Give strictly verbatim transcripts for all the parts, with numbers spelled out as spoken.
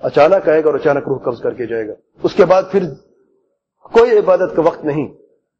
اچانک آئے گا اور اچانک روح قبض کر کے جائے گا. اس کے بعد پھر کوئی عبادت کا وقت نہیں.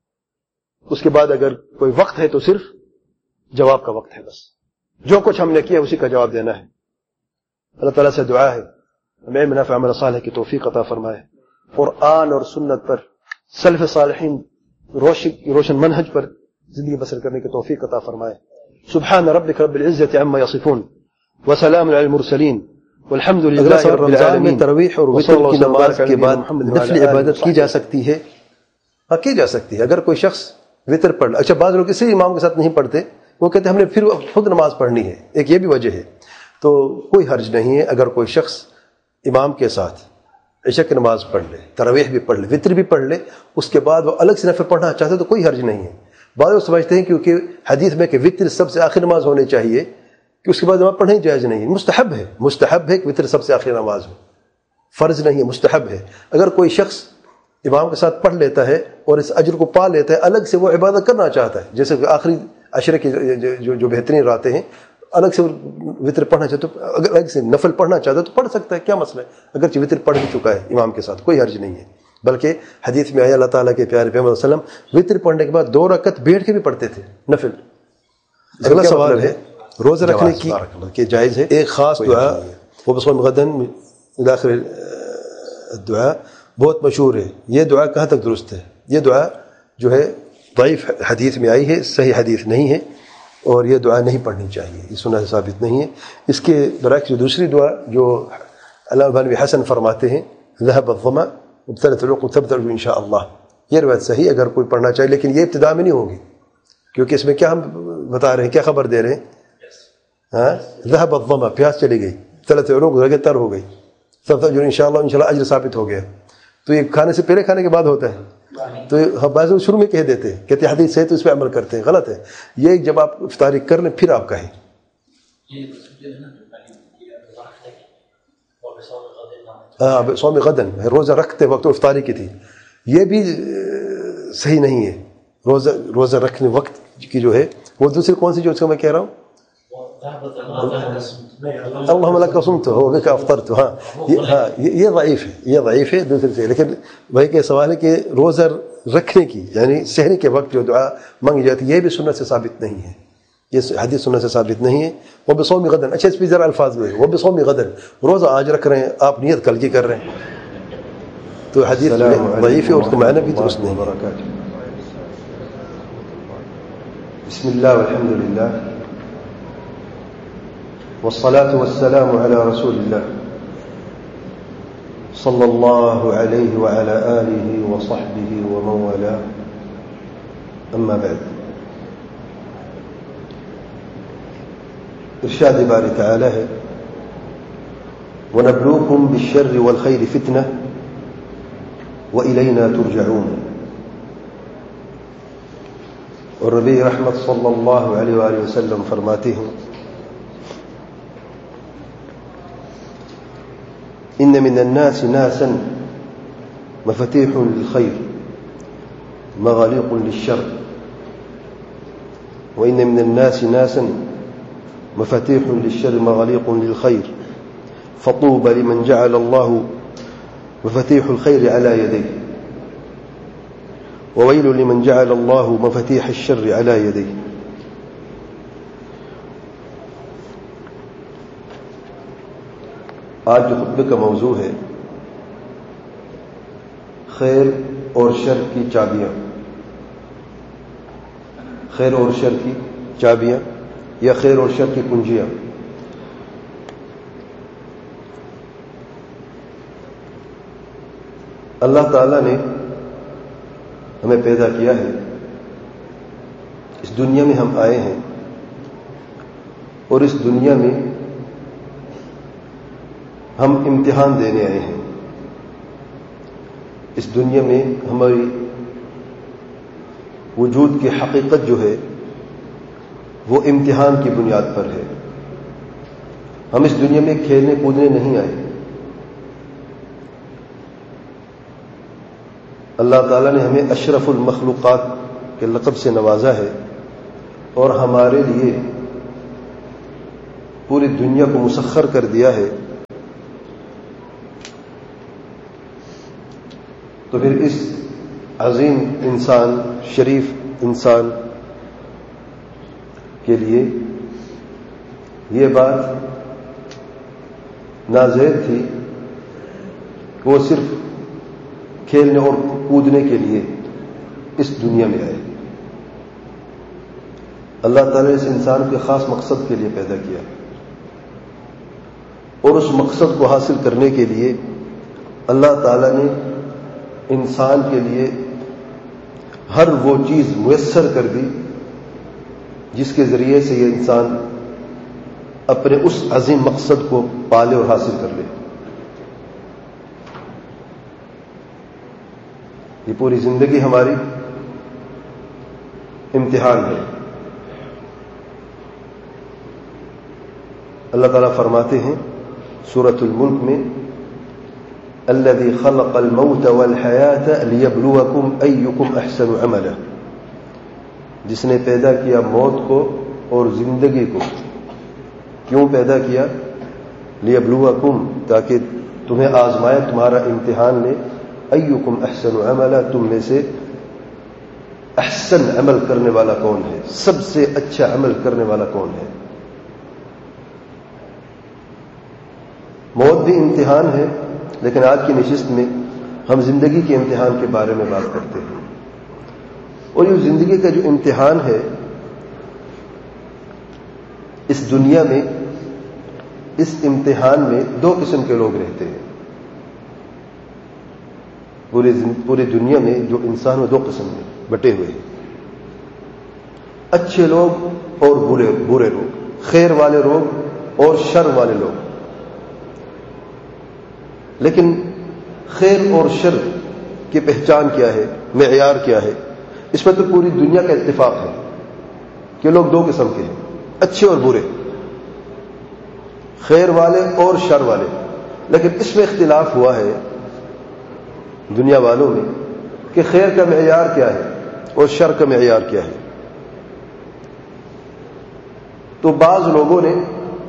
اس کے بعد اگر کوئی وقت ہے تو صرف جواب کا وقت ہے. بس جو کچھ ہم نے کیا اسی کا جواب دینا ہے. اللہ تعالیٰ سے دعا ہے ہمیں علم نافع عمل صالح کی توفیق عطا فرمائے. قرآن اور سنت پر سلف صالحین روشن منہج پر زندگی بسر کرنے کی توفیق عطا فرمائے. سبحان ربک رب العزت عما یصفون وسلام علی المرسلین والحمد للہ رب العالمین. تراویح اور وتر کی نماز کے بعد نفل عبادت کی جا سکتی ہے؟ ہاں کی جا سکتی ہے. اگر کوئی شخص وتر پڑھ، اچھا بعض لوگ اسی امام کے ساتھ نہیں پڑھتے، وہ کہتے ہیں ہم نے پھر خود نماز پڑھنی ہے، ایک یہ بھی وجہ ہے. تو کوئی حرج نہیں ہے اگر کوئی شخص امام کے ساتھ عشاء کی نماز پڑھ لے، تراویح بھی پڑھ لے، وتر بھی پڑھ لے، اس کے بعد وہ الگ سے نفل پڑھنا چاہتے تو کوئی حرج نہیں ہے. بعض لوگ سمجھتے ہیں کیونکہ حدیث میں کہ وتر سب سے آخری نماز ہونی چاہیے کہ اس کے بعد نماز پڑھنا ہی جائز نہیں ہے. مستحب ہے، مستحب ہے کہ وتر سب سے آخری نماز ہو، فرض نہیں ہے، مستحب ہے. اگر کوئی شخص امام کے ساتھ پڑھ لیتا ہے اور اس اجر کو پا لیتا ہے، الگ سے وہ عبادت کرنا چاہتا ہے، جیسے کہ آخری عشرے کی جو جو بہترین راتیں ہیں، الگ سے وتر پڑھنا چاہتا ہے، اگر الگ سے نفل پڑھنا چاہتا ہے تو پڑھ سکتا ہے، کیا مسئلہ ہے؟ اگرچہ وتر پڑھ بھی چکا ہے امام کے ساتھ، کوئی حرج نہیں ہے. بلکہ حدیث میں آیا اللہ تعالیٰ کے پیارے پیغمبر صلی اللہ علیہ وسلم وتر پڑھنے کے بعد دو رکعت بیٹھ کے بھی پڑھتے تھے نفل. اگلا سوال ہے روزہ رکھنے کی کہ جائز ہے؟ ایک خاص دعا وہ بصوم غدن داخل دعا بہت مشہور ہے. یہ دعا کہاں تک درست ہے؟ یہ دعا جو ہے ضعیف حدیث میں آئی ہے، صحیح حدیث نہیں ہے، اور یہ دعا نہیں پڑھنی چاہیے، یہ سنت سے ثابت نہیں ہے. اس کے برعکس جو دوسری دعا جو علامہ بن حسن فرماتے ہیں ذهب الظمأ وابتلت العروق وثبت الأجر ان شاء اللہ، یہ روایت صحیح اگر کوئی پڑھنا چاہے، لیکن یہ ابتدا میں نہیں ہوگی، کیونکہ اس میں کیا ہم بتا رہے ہیں، کیا خبر دے رہے ہیں؟ ہاں ذهب الظمأ، پیاس چلی گئی، ابتلت العروق رگیں تر ہو گئی، ثبت الأجر ان شاء اللہ، ان شاء اللہ اجر ثابت ہو گیا. تو یہ کھانے سے پہلے کھانے کے بعد ہوتا ہے، تو ہم بعض لوگ شروع میں کہہ دیتے ہیں، کہتے ہیں حدیث سے تو اس پہ عمل کرتے ہیں، غلط ہے. یہ جب آپ افطاری کر لیں پھر آپ کہیں. ہاں صوم غدن روزہ رکھتے وقت افطاری کی تھی، یہ بھی صحیح نہیں ہے. روزہ روزہ رکھنے وقت کی جو ہے وہ دوسری کون سی جو اس کو میں کہہ رہا ہوں اللہم لک صمت و بک افطرت، ہاں ہاں یہ ضعیف ہے، یہ ضعیف ہے دوسرے سے. لیکن بھائی کے سوال ہے کہ روزہ رکھنے کی یعنی سحری کے وقت جو دعا مانگی جاتی ہے یہ بھی سنت سے ثابت نہیں ہے، یہ حدیث سنت سے ثابت نہیں ہے. وہ بصوم غدن، اچھا اس پہ ذرا الفاظ ہوئے وہ بصوم غدن، روزہ آج رکھ رہے ہیں آپ، نیت کل کی کر رہے ہیں، تو حدیث ضعیف ہے اور اس کا معنی بھی درست نہیں ہے. بسم اللہ والحمد للہ والصلاة والسلام على رسول الله صلى الله عليه وعلى آله وصحبه ومن والاه، أما بعد. ارشاد باری تعالی ہے وَنَبْلُوكُمْ بِالشَّرِّ وَالْخَيْرِ فِتْنَةً وَإِلَيْنَا تُرْجَعُونَ. اور نبی رحمت صلی اللہ علیہ وآلہ وسلم فرماتے ہیں إن من الناس ناسا مفاتيح للخير مغاليق للشر وإن من الناس ناسا مفاتيح للشر مغاليق للخير فطوبى لمن جعل الله مفاتيح الخير على يديه وويل لمن جعل الله مفاتيح الشر على يديه. آج جو خطبے کا موضوع ہے خیر اور شر کی چابیاں، خیر اور شر کی چابیاں یا خیر اور شر کی کنجیاں. اللہ تعالیٰ نے ہمیں پیدا کیا ہے، اس دنیا میں ہم آئے ہیں اور اس دنیا میں ہم امتحان دینے آئے ہیں. اس دنیا میں ہماری وجود کی حقیقت جو ہے وہ امتحان کی بنیاد پر ہے. ہم اس دنیا میں کھیلنے کودنے نہیں آئے. اللہ تعالیٰ نے ہمیں اشرف المخلوقات کے لقب سے نوازا ہے اور ہمارے لیے پوری دنیا کو مسخر کر دیا ہے تو پھر اس عظیم انسان، شریف انسان کے لیے یہ بات نازید تھی کہ وہ صرف کھیلنے اور کودنے کے لیے اس دنیا میں آئے۔ اللہ تعالیٰ نے اس انسان کے خاص مقصد کے لیے پیدا کیا، اور اس مقصد کو حاصل کرنے کے لیے اللہ تعالیٰ نے انسان کے لیے ہر وہ چیز میسر کر دی جس کے ذریعے سے یہ انسان اپنے اس عظیم مقصد کو پالے اور حاصل کر لے۔ یہ پوری زندگی ہماری امتحان ہے۔ اللہ تعالیٰ فرماتے ہیں سورۃ الملک میں، الذی خلق الموت والحیاۃ لیبلوکم ایکم احسن عملا، جس نے پیدا کیا موت کو اور زندگی کو۔ کیوں پیدا کیا؟ لیبلوکم، تاکہ تمہیں آزمائے، تمہارا امتحان لے، ایکم احسن عملا، تم میں سے احسن عمل کرنے والا کون ہے، سب سے اچھا عمل کرنے والا کون ہے۔ موت بھی امتحان ہے، لیکن آج کی نشست میں ہم زندگی کے امتحان کے بارے میں بات کرتے ہیں۔ اور یہ زندگی کا جو امتحان ہے، اس دنیا میں اس امتحان میں دو قسم کے لوگ رہتے ہیں۔ پوری پوری دنیا میں جو انسان وہ دو قسم میں بٹے ہوئے ہیں، اچھے لوگ اور برے برے لوگ، خیر والے لوگ اور شر والے لوگ۔ لیکن خیر اور شر کی پہچان کیا ہے، معیار کیا ہے؟ اس میں تو پوری دنیا کا اتفاق ہے کہ لوگ دو قسم کے ہیں، اچھے اور برے، خیر والے اور شر والے۔ لیکن اس میں اختلاف ہوا ہے دنیا والوں میں کہ خیر کا معیار کیا ہے اور شر کا معیار کیا ہے۔ تو بعض لوگوں نے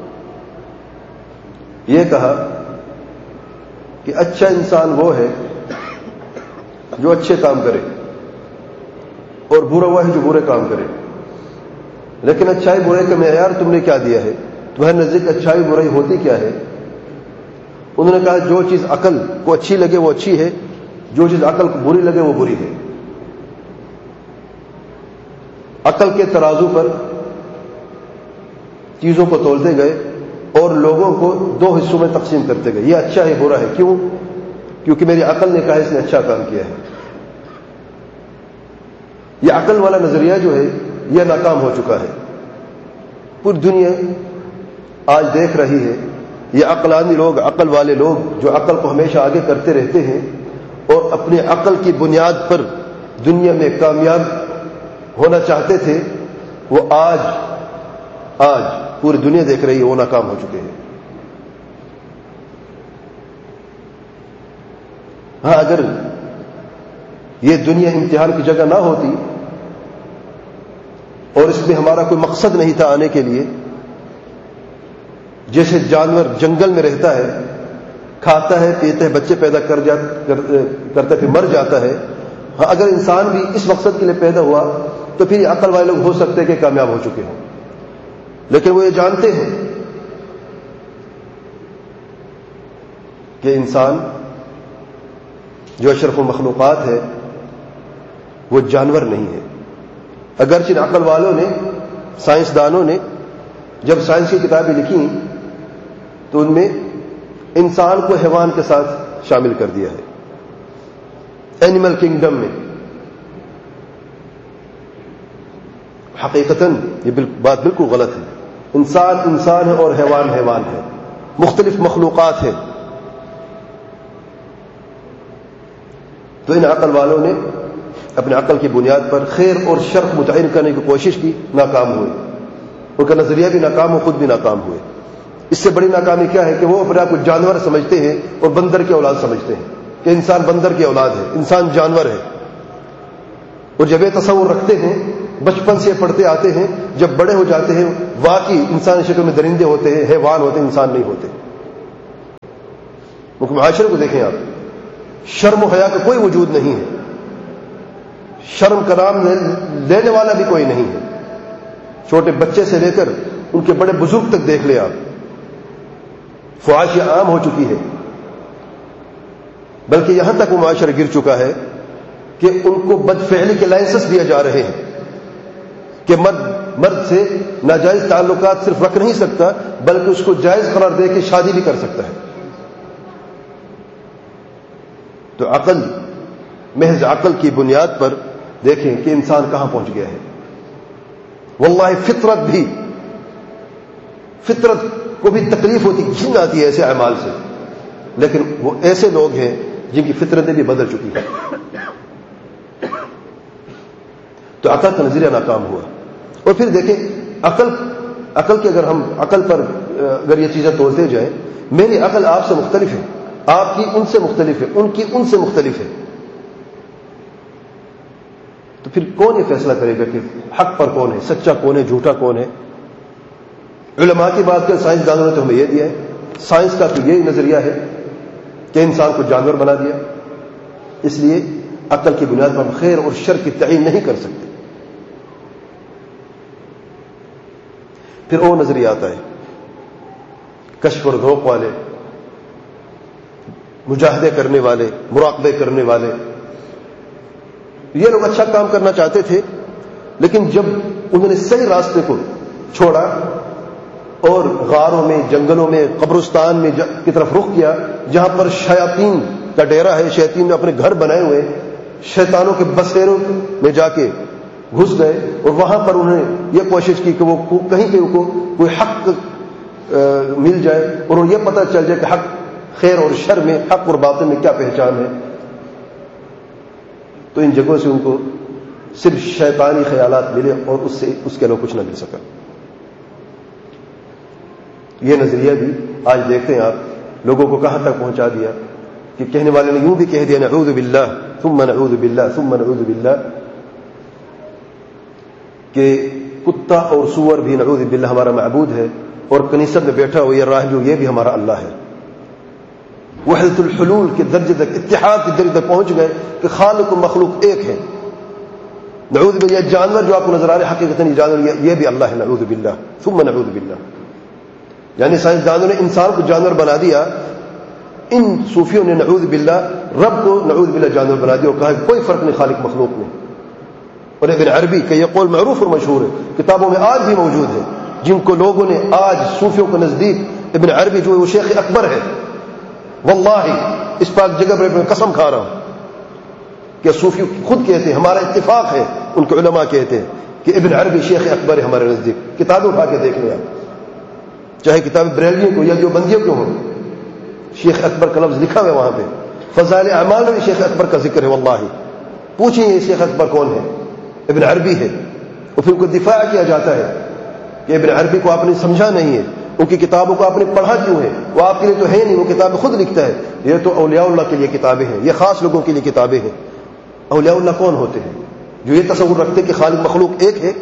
یہ کہا کہ اچھا انسان وہ ہے جو اچھے کام کرے، اور برا وہ ہے جو برے کام کرے۔ لیکن اچھائی برے کا معیار تم نے کیا دیا ہے؟ تمہارے نزدیک اچھائی برائی ہوتی کیا ہے؟ انہوں نے کہا جو چیز عقل کو اچھی لگے وہ اچھی ہے، جو چیز عقل کو بری لگے وہ بری ہے۔ عقل کے ترازو پر چیزوں کو تولتے گئے اور لوگوں کو دو حصوں میں تقسیم کرتے گئے، یہ اچھا ہے برا ہے۔ کیوں؟ کیونکہ میری عقل نے کہا اس نے اچھا کام کیا ہے۔ یہ عقل والا نظریہ جو ہے یہ ناکام ہو چکا ہے۔ پوری دنیا آج دیکھ رہی ہے یہ عقلانی لوگ، عقل والے لوگ جو عقل کو ہمیشہ آگے کرتے رہتے ہیں اور اپنی عقل کی بنیاد پر دنیا میں کامیاب ہونا چاہتے تھے، وہ آج آج پوری دنیا دیکھ رہی ہے وہ ناکام ہو چکے ہیں۔ ہاں، اگر یہ دنیا امتحان کی جگہ نہ ہوتی اور اس میں ہمارا کوئی مقصد نہیں تھا آنے کے لیے، جیسے جانور جنگل میں رہتا ہے، کھاتا ہے، پیتا ہے، بچے پیدا کر جا کر, کرتا ہے، پھر مر جاتا ہے۔ ہاں، اگر انسان بھی اس مقصد کے لیے پیدا ہوا تو پھر عقل والے لوگ ہو سکتے ہیں کہ کامیاب ہو چکے ہوں، لیکن وہ یہ جانتے ہیں کہ انسان جو اشرف المخلوقات ہے وہ جانور نہیں ہے۔ اگرچہ عقل والوں نے، سائنسدانوں نے جب سائنس کی کتابیں لکھی تو ان میں انسان کو حیوان کے ساتھ شامل کر دیا ہے، اینیمل کنگڈم میں۔ حقیقتاً یہ بات بالکل غلط ہے۔ انسان انسان ہے اور حیوان حیوان ہے، مختلف مخلوقات ہیں۔ تو ان عقل والوں نے اپنے عقل کی بنیاد پر خیر اور شر متعین کرنے کی کوشش کی، ناکام ہوئے۔ ان کا نظریہ بھی ناکام ہو، خود بھی ناکام ہوئے۔ اس سے بڑی ناکامی کیا ہے کہ وہ اپنے آپ کو جانور سمجھتے ہیں اور بندر کی اولاد سمجھتے ہیں کہ انسان بندر کی اولاد ہے، انسان جانور ہے۔ اور جب یہ تصور رکھتے ہیں، بچپن سے پڑھتے آتے ہیں، جب بڑے ہو جاتے ہیں واقعی انسان شکل میں درندے ہوتے ہیں، حیوان ہوتے ہیں، انسان نہیں ہوتے۔ معاشرے کو دیکھیں آپ، شرم و حیا کا کوئی وجود نہیں ہے، شرم کا نام لینے والا بھی کوئی نہیں ہے. چھوٹے بچے سے لے کر ان کے بڑے بزرگ تک دیکھ لیں آپ، فحاشی عام ہو چکی ہے. بلکہ یہاں تک وہ معاشرہ گر چکا ہے کہ ان کو بدفعلی کے لائسنس دیا جا رہے ہیں کہ مرد مرد سے ناجائز تعلقات صرف رکھ نہیں سکتا بلکہ اس کو جائز قرار دے کے شادی بھی کر سکتا ہے. تو عقل، محض عقل کی بنیاد پر دیکھیں کہ انسان کہاں پہنچ گیا ہے. واللہ فطرت بھی فطرت کو بھی تکلیف ہوتی، گھن آتی ہے ایسے اعمال سے، لیکن وہ ایسے لوگ ہیں جن کی فطرتیں بھی بدل چکی ہیں. تو عقل کا نظریہ ناکام ہوا. اور پھر دیکھیں عقل عقل کے اگر ہم عقل پر اگر یہ چیزیں تولتے جائیں، میری عقل آپ سے مختلف ہے، آپ کی ان سے مختلف ہے، ان کی ان سے مختلف ہے. تو پھر کون یہ فیصلہ کرے گا کہ حق پر کون ہے، سچا کون ہے، جھوٹا کون ہے؟ علماء کی بات کریں، سائنسدانوں نے تو ہمیں یہ دیا ہے، سائنس کا تو یہی نظریہ ہے کہ انسان کو جانور بنا دیا. اس لیے عقل کی بنیاد پر ہم خیر اور شر کی تعین نہیں کر سکتے. پھر وہ نظریہ آتا ہے کشف اور ذوق والے، مجاہدے کرنے والے، مراقبے کرنے والے. یہ لوگ اچھا کام کرنا چاہتے تھے، لیکن جب انہوں نے صحیح راستے کو چھوڑا اور غاروں میں، جنگلوں میں، قبرستان میں کی طرف رخ کیا جہاں پر شیاطین کا ڈیرا ہے، شیاطین نے اپنے گھر بنائے ہوئے، شیطانوں کے بسیروں میں جا کے گھس گئے اور وہاں پر انہوں نے یہ کوشش کی کہ وہ کہیں پہ کو کوئی حق مل جائے اور انہیں یہ پتہ چل جائے کہ حق، خیر اور شر میں، حق اور باطل میں کیا پہچان ہے. تو ان جگہوں سے ان کو صرف شیطانی خیالات ملے اور اس سے اس کے علاوہ کچھ نہ مل سکا. یہ نظریہ بھی آج دیکھتے ہیں آپ لوگوں کو کہاں تک پہنچا دیا کہ کہنے والے نے یوں بھی کہہ دیا نعوذ باللہ ثم نعوذ باللہ ثم نعوذ باللہ کہ کتا اور سور بھی نعوذ باللہ ہمارا معبود ہے، اور کنیست میں بیٹھا ہو یہ راہب جو یہ بھی ہمارا اللہ ہے. وحدت الحلول کے درجے تک، اتحاد کے درجے تک پہنچ گئے کہ خالق و مخلوق ایک ہے. نعوذ باللہ یہ جانور جو آپ کو نظر آ رہے ہیں حقیقتاً یہ جانور یہ بھی اللہ ہے، نعوذ باللہ ثم نعوذ باللہ. یعنی سائنسدانوں نے انسان کو جانور بنا دیا، ان صوفیوں نے نعوذ باللہ رب کو نعوذ باللہ جانور بنا دیا اور کہا کہ کوئی فرق نہیں خالق مخلوق میں. اور ابن عربی کا یہ قول معروف اور مشہور ہے، کتابوں میں آج بھی موجود ہے، جن کو لوگوں نے آج صوفیوں کے نزدیک ابن عربی جو ہے وہ شیخ اکبر ہے. واللہ اس پاک جگہ پر میں قسم کھا رہا ہوں کہ صوفی خود کہتے ہیں، ہمارا اتفاق ہے، ان کے علماء کہتے ہیں کہ ابن عربی شیخ اکبر ہے ہمارے نزدیک. کتابیں اٹھا کے دیکھ لیں آپ، چاہے کتاب بریلویوں کو یا جو بندیوں کو ہوں، شیخ اکبر کا لفظ لکھا ہوا ہے وہاں پہ. فضائل اعمال میں بھی شیخ اکبر کا ذکر ہے. واللہ پوچھیں یہ شیخ اکبر کون ہے؟ ابن عربی ہے. اور پھر ان کو دفاع کیا جاتا ہے کہ ابن عربی کو آپ نے سمجھا نہیں ہے، ان کی کتابوں کو آپ نے پڑھا کیوں ہے؟ وہ آپ کے لیے تو ہے نہیں، وہ کتابیں خود لکھتا ہے. یہ تو اولیاء اللہ کے لیے کتابیں ہیں، یہ خاص لوگوں کے لیے کتابیں ہیں. اولیاء اللہ کون ہوتے ہیں؟ جو یہ تصور رکھتے کہ خالق مخلوق ایک ہے.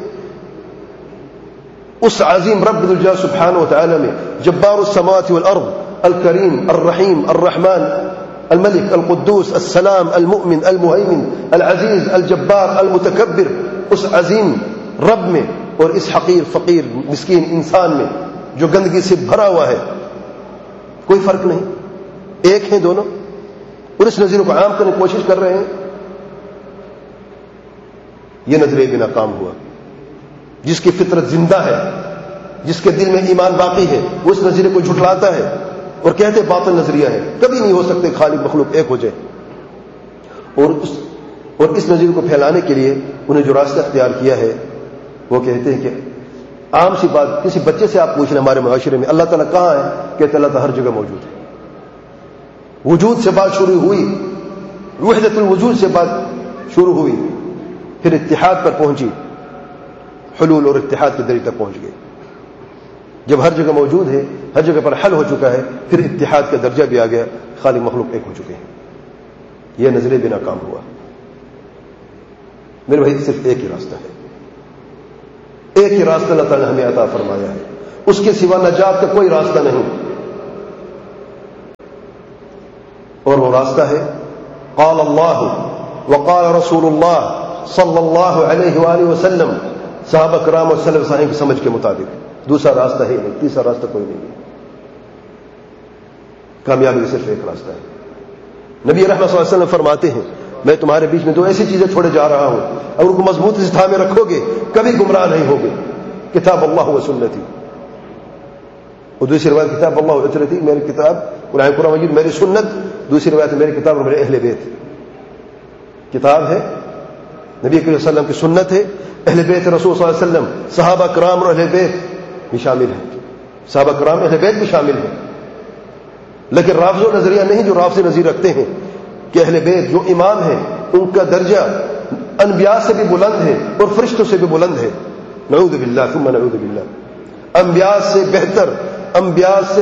اس عظیم رب الجلال سبحانہ وتعالی میں جبار السماوات والارض، الکریم، الرحیم، الرحمن، الملک، القدوس، السلام، المؤمن، المہیمن، العزیز، الجبار، المتکبر، اس عظیم رب میں اور اس حقیر فقیر مسکین انسان میں جو گندگی سے بھرا ہوا ہے کوئی فرق نہیں، ایک ہیں دونوں. اور اس نظریے کو عام کرنے کی کوشش کر رہے ہیں. یہ نظریہ بھی ناکام ہوا. جس کی فطرت زندہ ہے، جس کے دل میں ایمان باقی ہے، وہ اس نظریے کو جھٹلاتا ہے اور کہتے باطل نظریہ ہے، کبھی نہیں ہو سکتے خالق مخلوق ایک ہو جائے. اور اس اور اس نظریے کو پھیلانے کے لیے انہیں جو راستہ اختیار کیا ہے وہ کہتے ہیں کہ عام سی بات، کسی بچے سے آپ پوچھ لیں ہمارے معاشرے میں اللہ تعالیٰ کہاں ہے، کہتے اللہ تعالیٰ ہر جگہ موجود ہے. وجود سے بات شروع ہوئی، وحدت الوجود سے بات شروع ہوئی، پھر اتحاد پر پہنچی، حلول اور اتحاد کے درجے تک پہنچ گئے. جب ہر جگہ موجود ہے، ہر جگہ پر حل ہو چکا ہے، پھر اتحاد کا درجہ بھی آ گیا، خالق مخلوق ایک ہو چکے ہیں. یہ نظریہ بھی ناکام ہوا. میرے بھائی صرف ایک ہی راستہ ہے، ایک ہی راستہ اللہ تعالیٰ نے ہمیں عطا فرمایا ہے، اس کے سوا نجات کا کوئی راستہ نہیں. اور وہ راستہ ہے قال اللہ وقال رسول اللہ صلی اللہ علیہ وآلہ وسلم، صحابہ کرام اور سلف صالحین کی سمجھ کے مطابق. دوسرا راستہ ہے نہیں، تیسرا راستہ کوئی نہیں ہے. کامیابی کا صرف ایک راستہ ہے. نبی رحمت صلی اللہ علیہ وسلم فرماتے ہیں میں تمہارے بیچ میں دو ایسی چیزیں چھوڑے جا رہا ہوں، اگر ان کو مضبوط سے تھامے رکھو گے کبھی گمراہ نہیں ہوگے. کتاب اللہ و سنتی، اور دوسری روایت کتاب اللہ و عترتی، میری کتاب قرآن قرآن مجید میری سنت. دوسری روایت میری کتاب اور میرے اہل بیت. کتاب ہے نبی کریم صلی اللہ علیہ وسلم کی سنت ہے، اہل بیت رسول صلی اللہ علیہ وسلم صحابہ کرام اور اہل بیت بھی شامل ہیں. صحابہ کرام اہل بیت بھی شامل ہیں. لیکن رافض و نظریہ نہیں جو رافض نظیر رکھتے ہیں کہ اہل بیت جو امام ہیں ان کا درجہ انبیاء سے بھی بلند ہے اور فرشتوں سے بھی بلند ہے. نعوذ باللہ ثم نعوذ باللہ. انبیاء سے بہتر، انبیاء سے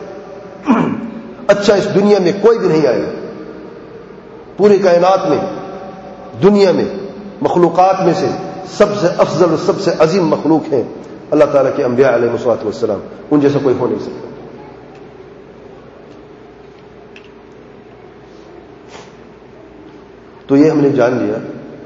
اچھا اس دنیا میں کوئی بھی نہیں آئے گا. پوری کائنات میں، دنیا میں، مخلوقات میں سے سب سے افضل اور سب سے عظیم مخلوق ہیں اللہ تعالیٰ کے انبیاء علیہ الصلوۃ والسلام. ان جیسا کوئی ہو نہیں سکتا. تو یہ ہم نے جان لیا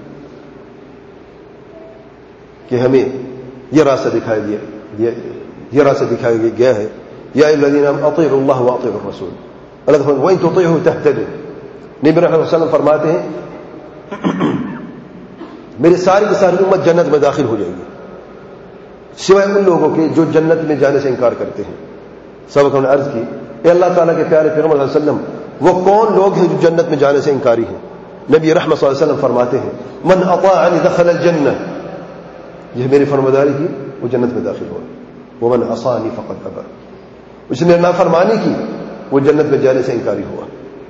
کہ ہمیں یہ راستہ دکھایا گیا یہ راستہ دکھایا گیا ہے. یا ایھا الذین آمنوا اطیعوا اللہ واطیعوا الرسول. اللہ تعالیٰ وَإِن تُطِیعُوهُ تَهْتَدُوا. نبی رحمۃ اللہ علیہ وسلم فرماتے ہیں میری ساری کی ساری امت جنت میں داخل ہو جائے گی سوائے ان لوگوں کے جو جنت میں جانے سے انکار کرتے ہیں. سبق ہم نے عرض کی اے اللہ تعالیٰ کے پیارے پیغمبر صلی اللہ علیہ وسلم وہ کون لوگ ہیں جو جنت میں جانے سے انکاری ہیں؟ نبی رحمۃ صلی اللہ علیہ وسلم فرماتے ہیں من اطاعنی دخل الجنہ. یہ میری فرمانبرداری کی وہ جنت میں داخل ہوا. ومن عصانی فقد ابى. اس نے نافرمانی کی وہ جنت میں جانے سے انکاری ہوا.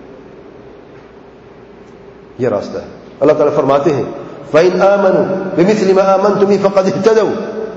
یہ راستہ ہے. اللہ تعالیٰ فرماتے ہیں فَإِنْ آمَنُوا بِمِثْلِ مَا آمَنْتُمْ بِهِ فَقَدِ اهْتَدَوْا.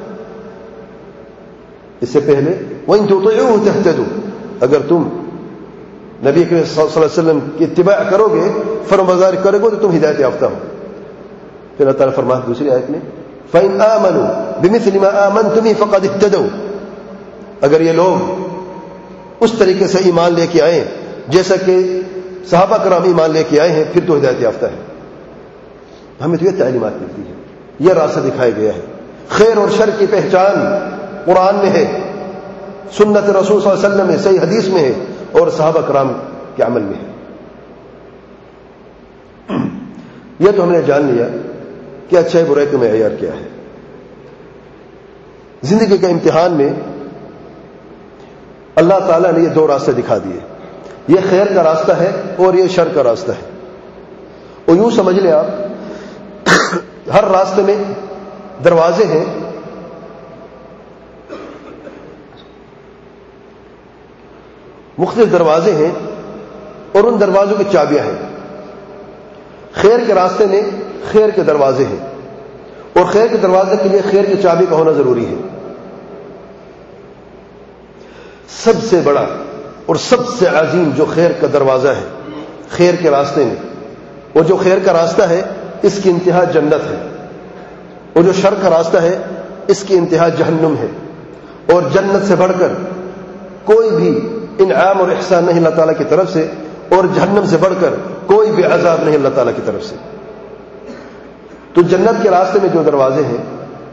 اس سے پہلے وَإِن تُطِيعُوهُ تَهْتَدُوا. اگر تم نبی کریم صلی اللہ علیہ وسلم کی اتباع کرو گے، فرمانبرداری کرو گے تو تم ہدایت یافتہ ہو. پھر اللہ تعالیٰ فرماتے دوسری آیت میں فَإِنْ آمَنُوا بِمِثْلِ مَا آمَنْتُمْ بِهِ فَقَدِ اهْتَدَوْا. اگر یہ لوگ اس طریقے سے ایمان لے کے آئے جیسا کہ صحابہ کرام ایمان لے کے آئے ہیں پھر تو ہدایت یافتہ ہے. ہمیں تو یہ تعلیمات ملتی ہے، یہ راستہ دکھایا گیا ہے. خیر اور شر کی پہچان قرآن میں ہے، سنت رسول صلی اللہ علیہ وسلم میں، صحیح حدیث میں ہے اور صحابہ کرام کے عمل میں ہے. یہ تو ہم نے جان لیا کہ اچھائی برائی کا معیار کیا ہے. زندگی کے امتحان میں اللہ تعالیٰ نے یہ دو راستے دکھا دیے، یہ خیر کا راستہ ہے اور یہ شر کا راستہ ہے. اور یوں سمجھ لیں آپ ہر راستے میں دروازے ہیں، مختلف دروازے ہیں اور ان دروازوں کی چابیاں ہیں. خیر کے راستے میں خیر کے دروازے ہیں اور خیر کے دروازے کے لیے خیر کی چابی کا ہونا ضروری ہے. سب سے بڑا اور سب سے عظیم جو خیر کا دروازہ ہے خیر کے راستے میں، اور جو خیر کا راستہ ہے اس کی انتہا جنت ہے، اور جو شر کا راستہ ہے اس کی انتہا جہنم ہے. اور جنت سے بڑھ کر کوئی بھی انعام اور احسان نہیں اللہ تعالیٰ کی طرف سے، اور جہنم سے بڑھ کر کوئی بھی عذاب نہیں اللہ تعالیٰ کی طرف سے. تو جنت کے راستے میں جو دروازے ہیں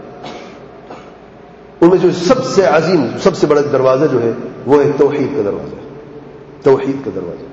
ان میں جو سب سے عظیم سب سے بڑا دروازہ جو ہے وہ ہے توحید کا دروازہ. توحید کا دروازہ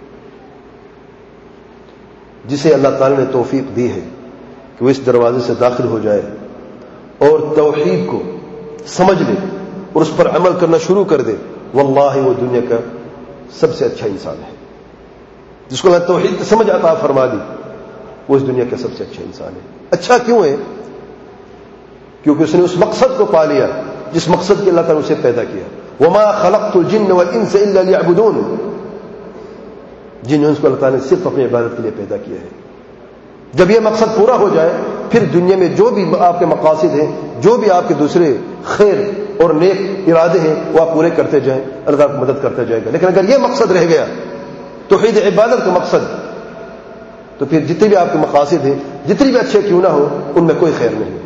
جسے اللہ تعالیٰ نے توفیق دی ہے کہ وہ اس دروازے سے داخل ہو جائے اور توحید کو سمجھ لے اور اس پر عمل کرنا شروع کر دے، واللہ وہ دنیا کا سب سے اچھا انسان ہے. جس کو اللہ توحید کی سمجھ عطا فرما دی وہ اس دنیا کا سب سے اچھا انسان ہے. اچھا کیوں ہے؟ کیونکہ اس نے اس مقصد کو پا لیا جس مقصد کے اللہ تعالیٰ اسے پیدا کیا. وما خلقت الجن والانس الا ليعبدون. جن انس کو اللہ تعالیٰ نے صرف اپنی عبادت کے لیے پیدا کیا ہے. جب یہ مقصد پورا ہو جائے پھر دنیا میں جو بھی آپ کے مقاصد ہیں، جو بھی آپ کے دوسرے خیر اور نیک ارادے ہیں وہ آپ پورے کرتے جائیں، اللہ تعالیٰ آپ مدد کرتا جائے گا. لیکن اگر یہ مقصد رہ گیا توحید عبادت کا مقصد، تو پھر جتنے بھی آپ کے مقاصد ہیں جتنی بھی اچھے کیوں نہ ہو ان میں کوئی خیر نہیں ہے.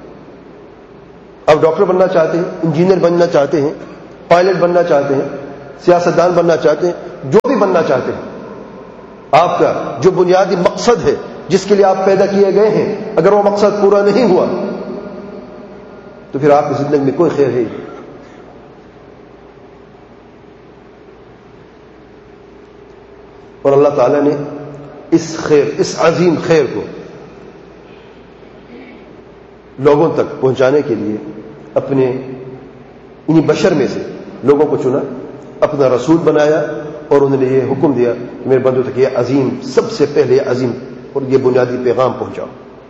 آپ ڈاکٹر بننا چاہتے ہیں، انجینئر بننا چاہتے ہیں، پائلٹ بننا چاہتے ہیں، سیاستدان بننا چاہتے ہیں، جو بھی بننا چاہتے ہیں، آپ کا جو بنیادی مقصد ہے جس کے لیے آپ پیدا کیے گئے ہیں، اگر وہ مقصد پورا نہیں ہوا تو پھر آپ کی زندگی میں کوئی خیر ہے. اور اللہ تعالیٰ نے اس خیر، اس عظیم خیر کو لوگوں تک پہنچانے کے لیے اپنے انہی بشر میں سے لوگوں کو چنا، اپنا رسول بنایا، اور انہوں نے یہ حکم دیا کہ میرے بندوں تک یہ عظیم، سب سے پہلے یہ عظیم اور یہ بنیادی پیغام پہنچاؤ.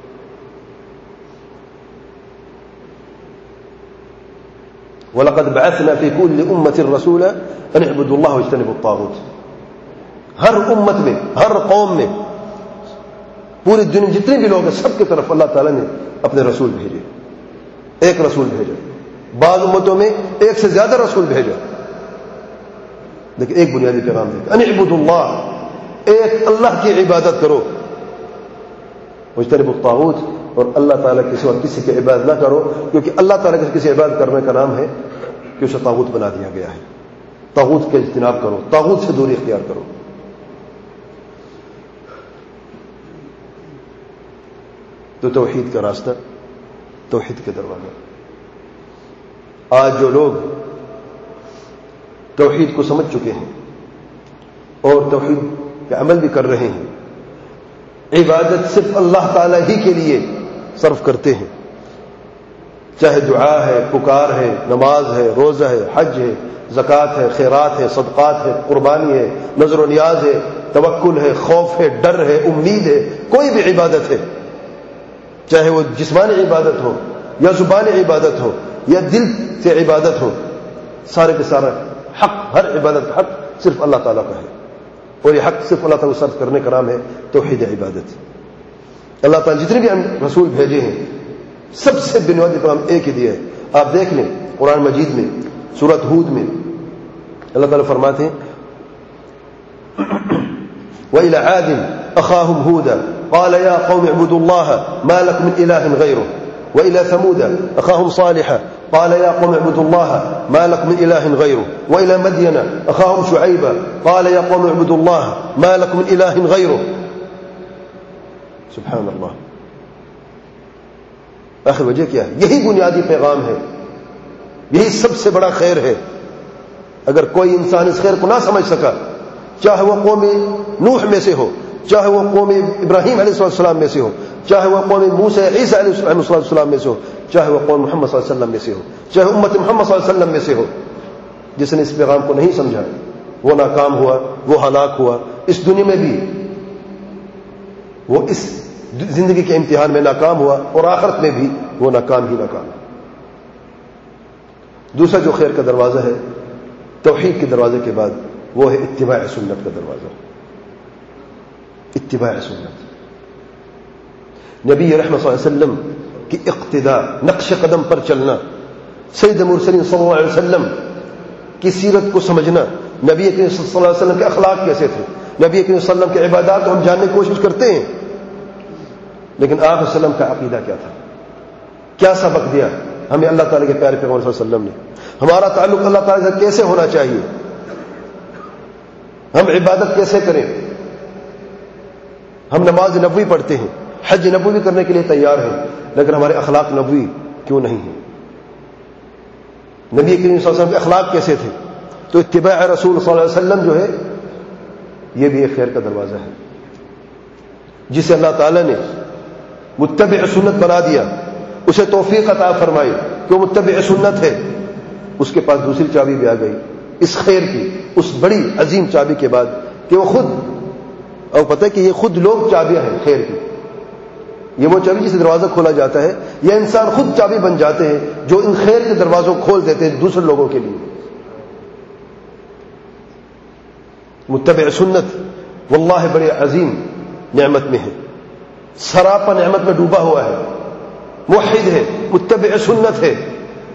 وَلَقَدْ بَعَثْنَا فِي كُلِّ أُمَّةٍ رَسُولًا أَنِ اعْبُدُوا اللَّهَ وَاجْتَنِبُوا الطَّاغُوتَ. ہر امت میں، ہر قوم میں، پوری دنیا میں جتنے بھی لوگ ہیں، سب کی طرف اللہ تعالیٰ نے اپنے رسول بھیجے. ایک رسول بھیجا، بعض امتوں میں ایک سے زیادہ رسول بھیجا، لیکن ایک بنیادی پیغام دیا، ان اعبدوا اللہ، ایک اللہ کی عبادت کرو، واجتنبوا الطاغوت، اور اللہ تعالیٰ کے سوا کسی کی عبادت نہ کرو، کیونکہ اللہ تعالیٰ کے کسی عبادت کرنے کا نام ہے کہ اسے طاغوت بنا دیا گیا ہے. طاغوت کا اجتناب کرو، طاغوت سے دوری اختیار کرو. تو توحید کا راستہ، توحید کے دروازہ. آج جو لوگ توحید کو سمجھ چکے ہیں اور توحید کا عمل بھی کر رہے ہیں، عبادت صرف اللہ تعالی ہی کے لیے صرف کرتے ہیں، چاہے دعا ہے، پکار ہے، نماز ہے، روزہ ہے، حج ہے، زکوٰۃ ہے، خیرات ہے، صدقات ہے، قربانی ہے، نذر و نیاز ہے، توکل ہے، خوف ہے، ڈر ہے، امید ہے، کوئی بھی عبادت ہے، چاہے وہ جسمانی عبادت ہو یا زبانی عبادت ہو یا دل سے عبادت ہو، سارے کے سارا حق، ہر عبادت کا حق صرف اللہ تعالیٰ کا ہے، اور یہ حق صرف اللہ تعالیٰ کو صرف کرنے کا نام ہے توحید عبادت. اللہ تعالیٰ جتنے بھی ہم رسول بھیجے ہیں، سب سے بنیادی پیغام ایک ہی دیا ہے. آپ دیکھ لیں قرآن مجید میں سورۃ ہود میں اللہ تعالیٰ فرماتے ہیں وَإِلَى عَادٍ أَخَاهُمْ هُودًا قَالَ يَا قَوْمِ اعْبُدُوا اللَّهَ مَا لَكُمْ مِنْ إِلَٰهٍ غَيْرُهُ وَإِلَى ثَمُودَ أَخَاهُمْ صَالِحًا قَالَ يَا قَوْمِ اعْبُدُوا اللَّهَ مَا لَكُمْ مِنْ إِلَٰهٍ غَيْرُهُ وَإِلَى مَدْيَنَ أَخَاهُمْ شُعَيْبًا قَالَ يَا قَوْمِ اعْبُدُوا اللَّهَ مَا لَكُمْ مِنْ إِلَٰهٍ غَيْرُهُ. سبحان اللہ. آخر وجہ کیا ہے؟ یہی بنیادی پیغام ہے، یہی سب سے بڑا خیر ہے. اگر کوئی انسان اس خیر کو نہ سمجھ سکا، چاہے وہ قوم نوح میں سے ہو، چاہے وہ قوم ابراہیم علیہ السلام میں سے ہو، چاہے وہ قوم موسیٰ عیسیٰ علیہ السلام میں سے ہو، چاہے وہ قوم محمد صلی اللہ علیہ وسلم میں سے ہو، چاہے امت محمد صلی اللہ علیہ وسلم میں سے ہو، جس نے اس پیغام کو نہیں سمجھا وہ ناکام ہوا، وہ ہلاک ہوا. اس دنیا میں بھی وہ اس زندگی کے امتحان میں ناکام ہوا، اور آخرت میں بھی وہ ناکام ہی ناکام. دوسرا جو خیر کا دروازہ ہے توحید کے دروازے کے بعد، وہ ہے اتباع سنت کا دروازہ. اتباع سنت، نبی رحمت صلی اللہ علیہ وسلم کی اقتداء، نقش قدم پر چلنا، سید مرسلین صلی اللہ علیہ وسلم کی سیرت کو سمجھنا، نبی کریم صلی اللہ علیہ وسلم کے اخلاق کیسے تھے، نبی کریم صلی اللہ علیہ وسلم کے عبادات کو ہم جاننے کی کوشش کرتے ہیں، لیکن آپ وسلم کا عقیدہ کیا تھا، کیا سبق دیا ہمیں اللہ تعالیٰ کے پیارے پیغمبر صلی اللہ علیہ وسلم نے، ہمارا تعلق اللہ تعالیٰ سے کیسے ہونا چاہیے، ہم عبادت کیسے کریں. ہم نماز نبوی پڑھتے ہیں، حج نبوی کرنے کے لیے تیار ہیں، لیکن ہمارے اخلاق نبوی کیوں نہیں ہیں؟ نبی کریم صلی اللہ علیہ وسلم کے اخلاق کیسے تھے؟ تو اتباع رسول صلی اللہ علیہ وسلم جو ہے یہ بھی ایک خیر کا دروازہ ہے، جسے اللہ تعالیٰ نے متبع سنت بنا دیا، اسے توفیق عطا فرمائی کہ وہ متبع سنت ہے. اس کے پاس دوسری چابی بھی آ گئی اس خیر کی، اس بڑی عظیم چابی کے بعد کہ وہ خود، اور پتہ ہے کہ یہ خود لوگ چابیاں ہیں خیر کی، یہ وہ چابی جس سے دروازہ کھولا جاتا ہے، یہ انسان خود چابی بن جاتے ہیں جو ان خیر کے دروازوں کو کھول دیتے ہیں دوسرے لوگوں کے لیے. متبع سنت واللہ بڑے عظیم نعمت میں ہے، سراپا نعمت میں ڈوبا ہوا ہے، موحد ہے، متبع سنت ہے.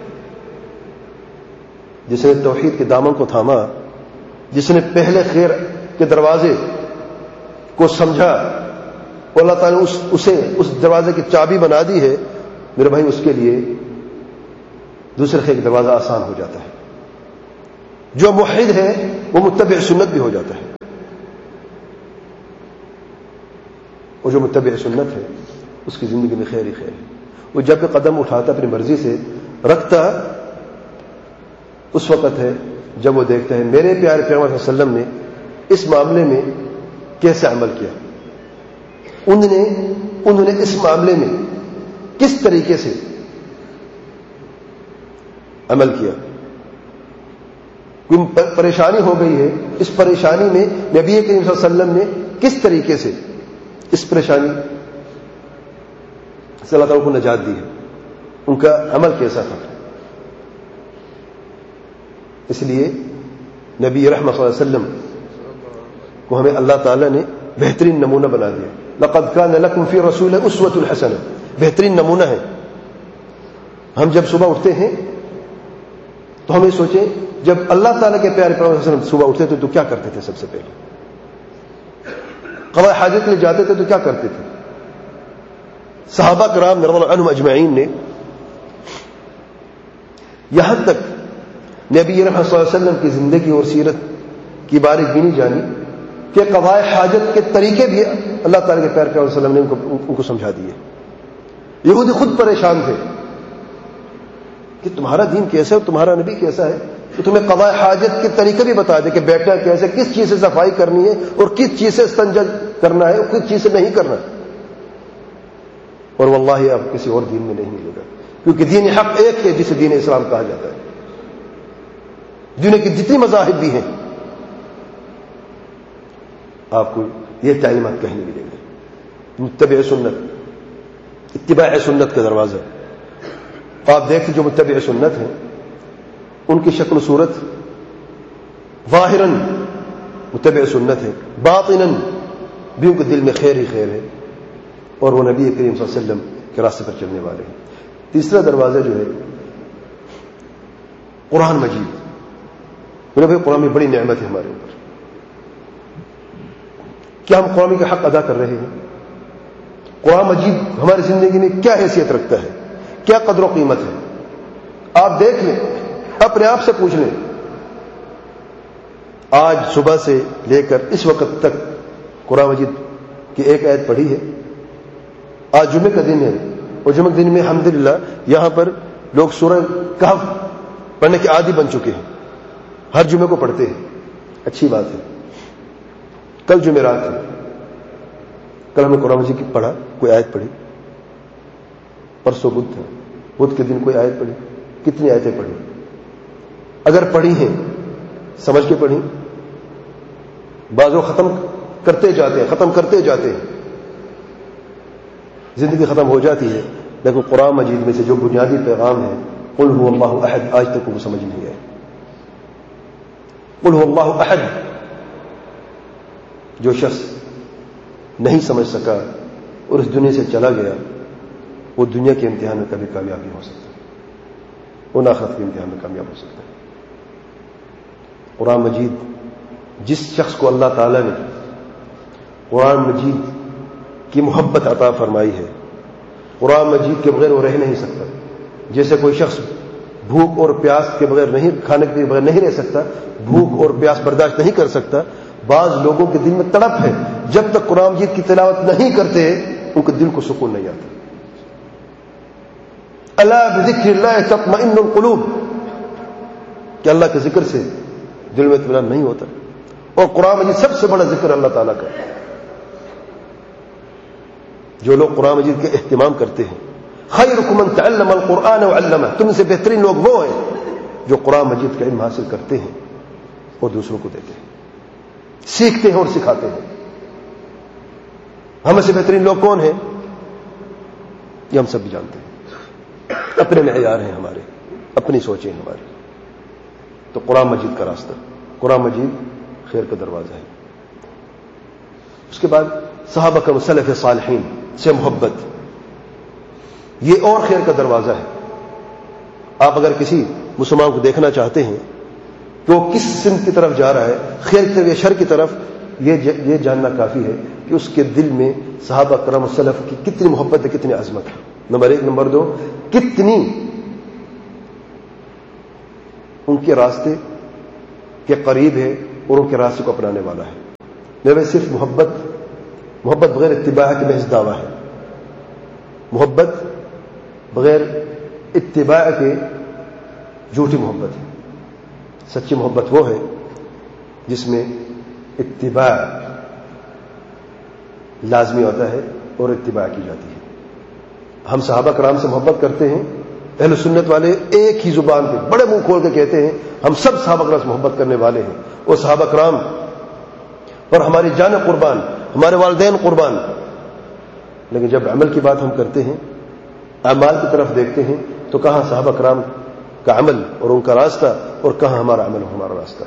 جس نے توحید کے دامن کو تھاما، جس نے پہلے خیر کے دروازے کو سمجھا اور اللہ تعالیٰ نے اس اسے اس دروازے کی چابی بنا دی ہے، میرے بھائی اس کے لیے دوسرے خیر کا دروازہ آسان ہو جاتا ہے. جو موحد ہے وہ متبع سنت بھی ہو جاتا ہے. اور جو متبع سنت ہے اس کی زندگی میں خیر ہی خیر ہے. وہ جب بھی قدم اٹھاتا اپنی مرضی سے رکھتا اس وقت ہے جب وہ دیکھتا ہے میرے پیارے پیغمبر صلی اللہ علیہ وسلم نے اس معاملے میں کیسے عمل کیا, انہوں نے انہوں نے اس معاملے میں کس طریقے سے عمل کیا. کوئی پریشانی ہو گئی ہے, اس پریشانی میں نبی کریم صلی اللہ علیہ وسلم نے کس طریقے سے اس پریشانی سے اللہ تعالیٰ کو نجات دی ہے, ان کا عمل کیسا تھا. اس لیے نبی رحمۃ صلی اللہ علیہ وسلم کو ہمیں اللہ تعالیٰ نے بہترین نمونہ بنا دیا. لقد كان لكم في رسول اسوۃ الحسنہ, بہترین نمونہ ہے. ہم جب صبح اٹھتے ہیں تو ہمیں سوچیں جب اللہ تعالیٰ کے پیارے پیغمبر صلی اللہ علیہ وسلم صبح اٹھتے تھے تو کیا کرتے تھے. سب سے پہلے قضاء حاجت کے لیے جاتے تھے تو کیا کرتے تھے. صحابہ کرام رضی اللہ عنہم اجمعین نے یہاں تک نبی رحمۃ صلی اللہ علیہ وسلم کی زندگی اور سیرت کی باریک بینی جانی کہ قضاء حاجت کے طریقے بھی اللہ تعالیٰ کے پیارے پیغمبر صلی اللہ علیہ وسلم نے ان کو, ان کو سمجھا دیے. یہودی خود پریشان تھے کہ تمہارا دین کیسا ہے اور تمہارا نبی کیسا ہے, تو تمہیں قضاء حاجت کے طریقے بھی بتا دے کہ بیٹھنا کیسے, کس چیز سے صفائی کرنی ہے اور کس چیز سے استنجا کرنا ہے اور کس چیز سے نہیں کرنا. اور واللہ اب کسی اور دین میں نہیں ملے گا, کیونکہ دین حق ایک ہے جسے دین اسلام کہا جاتا ہے. دنیا کی جتنی مذاہب بھی ہیں آپ کو یہ تعلیمات کہیں نہیں ملیں گے. متبع سنت, اتباع سنت کا دروازہ. آپ دیکھیں جو متبع سنت ہیں ان کی شکل و صورت ظاہراً متبع سنت ہے, باطناً بھی ان کے دل میں خیر ہی خیر ہے اور وہ نبی کریم صلی اللہ علیہ وسلم کے راستے پر چلنے والے ہیں. تیسرا دروازہ جو ہے قرآن مجید. میرے بھائی قرآن میں بڑی نعمت ہے ہمارے اوپر. کیا ہم قرآن کا حق ادا کر رہے ہیں؟ قرآن مجید ہماری زندگی میں کیا حیثیت رکھتا ہے, کیا قدر و قیمت ہے؟ آپ دیکھ لیں, اپنے آپ سے پوچھ لیں. آج صبح سے لے کر اس وقت تک قرآن مجید کی ایک آیت پڑھی ہے. آج جمعے کا دن ہے اور جمعے کے دن میں الحمدللہ یہاں پر لوگ سورہ کہف پڑھنے کے عادی بن چکے ہیں, ہر جمعے کو پڑھتے ہیں. اچھی بات ہے. کل جمعرات ہے, کل ہم نے قرآن مجید کی پڑھا, کوئی آیت پڑھی. پرسوں بدھ تھا, بدھ کے دن کوئی آیت پڑھی. کتنی آیتیں پڑھی؟ اگر پڑھی ہیں سمجھ کے پڑھی. بعضوں ختم کرتے جاتے ہیں ختم کرتے جاتے ہیں زندگی ختم ہو جاتی ہے, لیکن قرآن مجید میں سے جو بنیادی پیغام ہے قل هو اللہ احد, آج تک وہ سمجھ نہیں آئے. قل هو اللہ احد جو شخص نہیں سمجھ سکا اور اس دنیا سے چلا گیا, وہ دنیا کے امتحان میں کبھی کامیاب نہیں ہو سکتا, وہ آخرت کے امتحان میں کامیاب ہو سکتا ہے. قرآن مجید جس شخص کو اللہ تعالیٰ نے قرآن مجید کی محبت عطا فرمائی ہے, قرآن مجید کے بغیر وہ رہ نہیں سکتا. جیسے کوئی شخص بھوک اور پیاس کے بغیر نہیں, کھانے کے بغیر نہیں رہ سکتا, بھوک اور پیاس برداشت نہیں کر سکتا. بعض لوگوں کے دل میں تڑپ ہے, جب تک قرآن مجید کی تلاوت نہیں کرتے ان کے دل کو سکون نہیں آتا. الا بذکر اللہ تطمئن القلوب, کہ اللہ کے ذکر سے دل میں اطمینان نہیں ہوتا. اور قرآن مجید سب سے بڑا ذکر اللہ تعالیٰ کا. جو لوگ قرآن مجید کے اہتمام کرتے ہیں, خیرکم من تعلم القرآن وعلمہ, تم سے بہترین لوگ وہ ہیں جو قرآن مجید کا علم حاصل کرتے ہیں اور دوسروں کو دیتے ہیں, سیکھتے ہیں اور سکھاتے ہیں. ہم سے بہترین لوگ کون ہیں یہ ہم سب بھی جانتے ہیں. اپنے معیار ہیں ہمارے, اپنی سوچیں ہماری. تو قرآن مجید کا راستہ, قرآن مجید خیر کا دروازہ ہے. اس کے بعد صحابہ کا سلف صالحین سے محبت, یہ اور خیر کا دروازہ ہے. آپ اگر کسی مسلمان کو دیکھنا چاہتے ہیں کہ وہ کس سمت کی طرف جا رہا ہے, خیر کی طرف یا شر کی طرف, یہ یہ جاننا کافی ہے کہ اس کے دل میں صحابہ کرام السلف کی کتنی محبت ہے, کتنی عظمت ہے. نمبر ایک. نمبر دو, کتنی ان کے راستے کے قریب ہے اور ان کے راستے کو اپنانے والا ہے. نہ صرف محبت محبت بغیر اتباع کے محض دعویٰ ہے. محبت بغیر اتباع کے جھوٹی محبت ہے. سچی محبت وہ ہے جس میں اتباع لازمی ہوتا ہے اور اتباع کی جاتی ہے. ہم صحابہ کرام سے محبت کرتے ہیں. اہل سنت والے ایک ہی زبان پہ بڑے منہ کھول کے کہتے ہیں ہم سب صحابہ کرام سے محبت کرنے والے ہیں, اور صحابہ کرام پر ہماری جان قربان, ہمارے والدین قربان. لیکن جب عمل کی بات ہم کرتے ہیں, اعمال کی طرف دیکھتے ہیں, تو کہاں صحابہ کرام کا عمل اور ان کا راستہ, اور کہاں ہمارا عمل اور ہمارا راستہ.